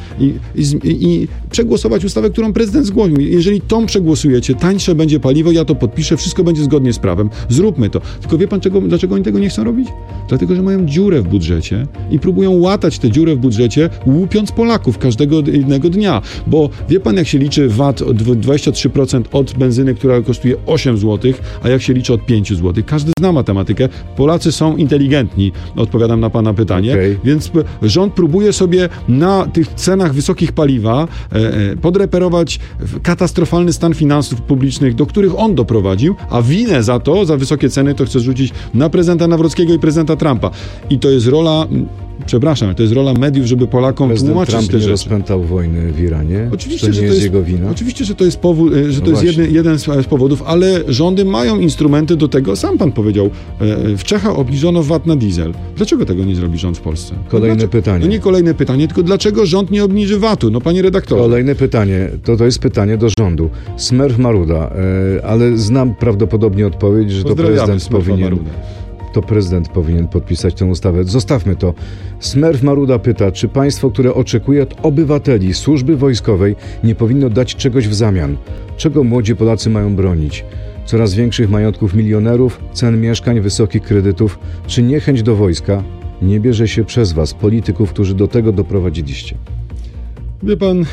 i przegłosować ustawę, którą prezydent zgłosił. Jeżeli tą przegłosujecie, tańsze będzie paliwo, ja to podpiszę, wszystko będzie zgodnie z prawem. Zróbmy to. Tylko wie pan, dlaczego oni tego nie chcą robić? Dlatego, że mają dziurę w budżecie i próbują łatać tę dziurę w budżecie, łupiąc Polaków każdego jednego dnia. Bo wie pan, jak się liczy VAT od 23% od benzyny, która kosztuje 8 zł, a jak się liczy od 5 zł. Każdy zna matematykę. Polacy są inteligentni. Odpowiadam na pana pytanie. Okay. Więc rząd próbuje sobie na tych cenach wysokich paliwa podreperować katastrofalny stan finansów publicznych, do których on doprowadził, a winę za wysokie ceny to chce rzucić na prezydenta Nawrockiego i prezydenta Trumpa. I to jest rola to jest rola mediów, żeby Polakom prezydent tłumaczyć Trump te rzeczy. rozpętał wojny w Iranie? Oczywiście, to nie jest jego wina? Oczywiście, że to jest powód, że to jest jeden z powodów, ale rządy mają instrumenty do tego. Sam pan powiedział, w Czechach obniżono VAT na diesel. Dlaczego tego nie zrobi rząd w Polsce? Kolejne pytanie. No nie kolejne pytanie, tylko dlaczego rząd nie obniży VAT-u? No panie redaktorze. Kolejne pytanie. To jest pytanie do rządu. Smerf Maruda, ale znam prawdopodobnie odpowiedź, że to prezydent powinien... to prezydent powinien podpisać tę ustawę. Zostawmy to. Smerf Maruda pyta, czy państwo, które oczekuje od obywateli służby wojskowej, nie powinno dać czegoś w zamian? Czego młodzi Polacy mają bronić? Coraz większych majątków milionerów, cen mieszkań, wysokich kredytów. Czy niechęć do wojska nie bierze się przez was, polityków, którzy do tego doprowadziliście? Wie pan,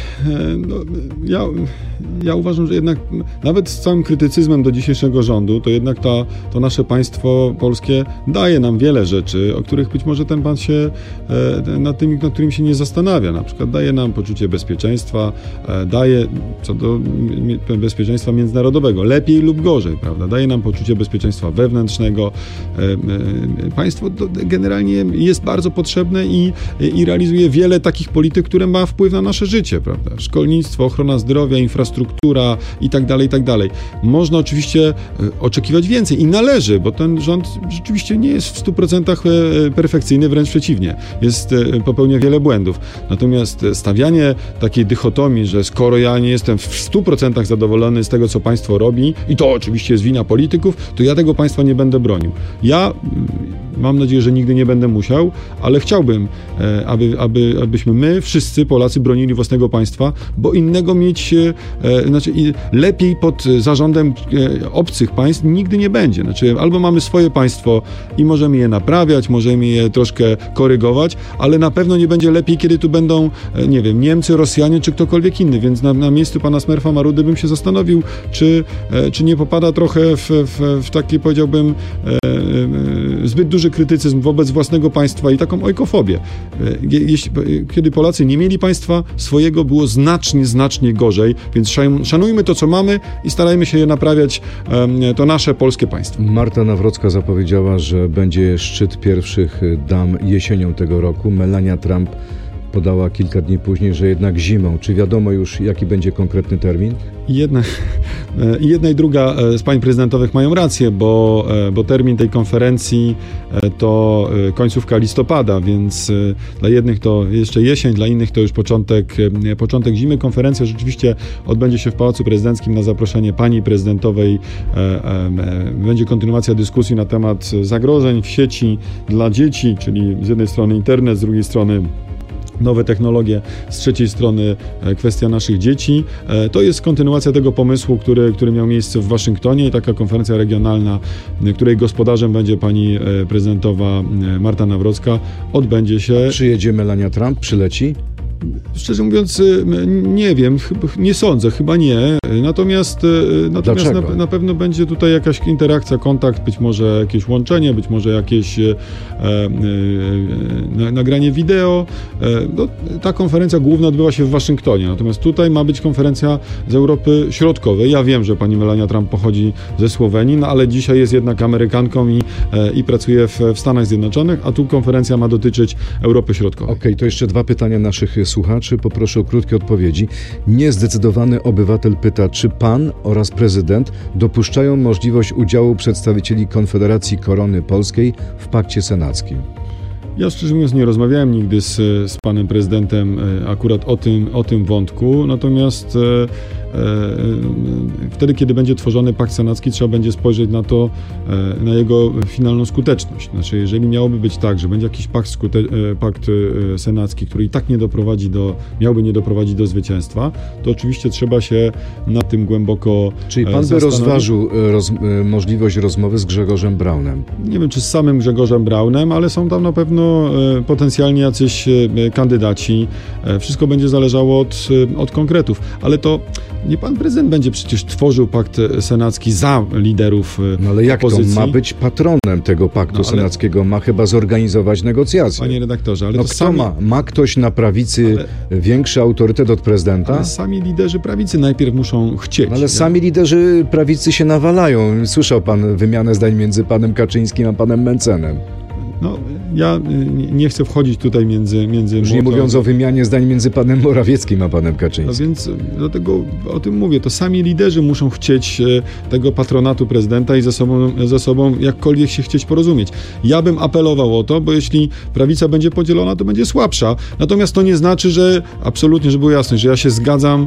ja uważam, że jednak nawet z całym krytycyzmem do dzisiejszego rządu, to jednak to nasze państwo polskie daje nam wiele rzeczy, o których być może ten pan się nad którym się nie zastanawia. Na przykład daje nam poczucie bezpieczeństwa, daje co do bezpieczeństwa międzynarodowego, lepiej lub gorzej, prawda? Daje nam poczucie bezpieczeństwa wewnętrznego. Państwo generalnie jest bardzo potrzebne i realizuje wiele takich polityk, które ma wpływ na nasze życie, prawda? Szkolnictwo, ochrona zdrowia, infrastruktura i tak dalej. Można oczywiście oczekiwać więcej i należy, bo ten rząd rzeczywiście nie jest w 100% perfekcyjny, wręcz przeciwnie. Popełnia wiele błędów. Natomiast stawianie takiej dychotomii, że skoro ja nie jestem w 100% zadowolony z tego, co państwo robi i to oczywiście jest wina polityków, to ja tego państwa nie będę bronił. Ja mam nadzieję, że nigdy nie będę musiał, ale chciałbym, abyśmy my, wszyscy Polacy, bronili własnego państwa, bo innego mieć, lepiej pod zarządem obcych państw nigdy nie będzie. Albo mamy swoje państwo i możemy je naprawiać, możemy je troszkę korygować, ale na pewno nie będzie lepiej, kiedy tu będą, nie wiem, Niemcy, Rosjanie czy ktokolwiek inny, więc na miejscu pana Smerfa Marudy bym się zastanowił, czy nie popada trochę w taki, powiedziałbym, zbyt duży krytycyzm wobec własnego państwa i taką ojkofobię. Kiedy Polacy nie mieli państwa swojego, było znacznie gorzej, więc szanujmy to, co mamy i starajmy się je naprawiać, to nasze polskie państwo. Marta Nawrocka zapowiedziała, że będzie szczyt pierwszych dam jesienią tego roku. Melania Trump podała kilka dni później, że jednak zimą. Czy wiadomo już, jaki będzie konkretny termin? Jedna i druga z pań prezydentowych mają rację, bo termin tej konferencji to końcówka listopada, więc dla jednych to jeszcze jesień, dla innych to już początek zimy. Konferencja rzeczywiście odbędzie się w Pałacu Prezydenckim na zaproszenie pani prezydentowej. Będzie kontynuacja dyskusji na temat zagrożeń w sieci dla dzieci, czyli z jednej strony internet, z drugiej strony nowe technologie, z trzeciej strony kwestia naszych dzieci. To jest kontynuacja tego pomysłu, który miał miejsce w Waszyngtonie i taka konferencja regionalna, której gospodarzem będzie pani prezydentowa Marta Nawrocka, odbędzie się. Przyjedzie Melania Trump? Przyleci? Szczerze mówiąc, nie wiem, nie sądzę, chyba nie. Natomiast na pewno będzie tutaj jakaś interakcja, kontakt, być może jakieś łączenie, być może jakieś nagranie wideo. Ta konferencja główna odbywa się w Waszyngtonie, natomiast tutaj ma być konferencja z Europy Środkowej. Ja wiem, że pani Melania Trump pochodzi ze Słowenii, ale dzisiaj jest jednak Amerykanką i pracuje w Stanach Zjednoczonych, a tu konferencja ma dotyczyć Europy Środkowej. Okej, to jeszcze dwa pytania naszych słuchaczy. Poproszę o krótkie odpowiedzi. Niezdecydowany obywatel pyta, czy pan oraz prezydent dopuszczają możliwość udziału przedstawicieli Konfederacji Korony Polskiej w pakcie senackim? Ja szczerze mówiąc nie rozmawiałem nigdy z panem prezydentem akurat o tym wątku, natomiast wtedy, kiedy będzie tworzony pakt senacki, trzeba będzie spojrzeć na jego finalną skuteczność. Znaczy, jeżeli miałoby być tak, że będzie jakiś pakt senacki, który i tak miałby nie doprowadzić do zwycięstwa, to oczywiście trzeba się nad tym głęboko Czyli pan by rozważył możliwość rozmowy z Grzegorzem Braunem? Nie wiem, czy z samym Grzegorzem Braunem, ale są tam na pewno potencjalnie jacyś kandydaci. Wszystko będzie zależało od konkretów, ale to nie pan prezydent będzie przecież tworzył pakt senacki za liderów ale jak opozycji. To ma być patronem tego paktu senackiego? Ma chyba zorganizować negocjacje. Panie redaktorze, ale kto ma ktoś na prawicy większy autorytet od prezydenta? Ale sami liderzy prawicy najpierw muszą chcieć. Sami liderzy prawicy się nawalają. Słyszał pan wymianę zdań między panem Kaczyńskim a panem Mencenem. No, ja nie chcę wchodzić tutaj między już nie mówiąc o wymianie zdań między panem Morawieckim a panem Kaczyńskim. No więc dlatego o tym mówię. To sami liderzy muszą chcieć tego patronatu prezydenta i ze sobą jakkolwiek się chcieć porozumieć. Ja bym apelował o to, bo jeśli prawica będzie podzielona, to będzie słabsza. Natomiast to nie znaczy, że absolutnie, żeby było jasne, że ja się zgadzam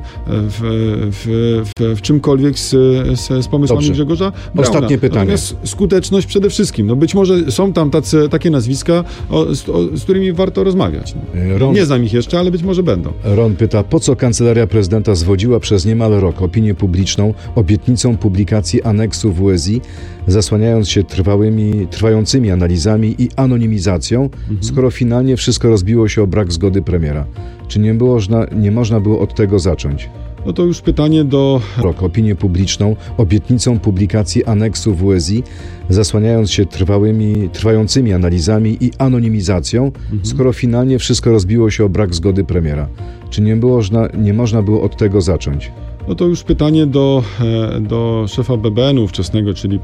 w czymkolwiek z pomysłami Grzegorza Brauna. Ostatnie pytanie. Natomiast skuteczność przede wszystkim. No być może są tam takie nazwiska, z którymi warto rozmawiać. Nie znam ich jeszcze, ale być może będą. Ron pyta, po co Kancelaria Prezydenta zwodziła przez niemal rok opinię publiczną obietnicą publikacji aneksu WSI, zasłaniając się trwającymi analizami i anonimizacją, skoro finalnie wszystko rozbiło się o brak zgody premiera. Czy nie można było od tego zacząć? No to już pytanie do... Opinię publiczną obietnicą publikacji aneksu WSI, zasłaniając się trwającymi analizami i anonimizacją, skoro finalnie wszystko rozbiło się o brak zgody premiera. Czy nie można było od tego zacząć? No to już pytanie do szefa BBN-u ówczesnego, czyli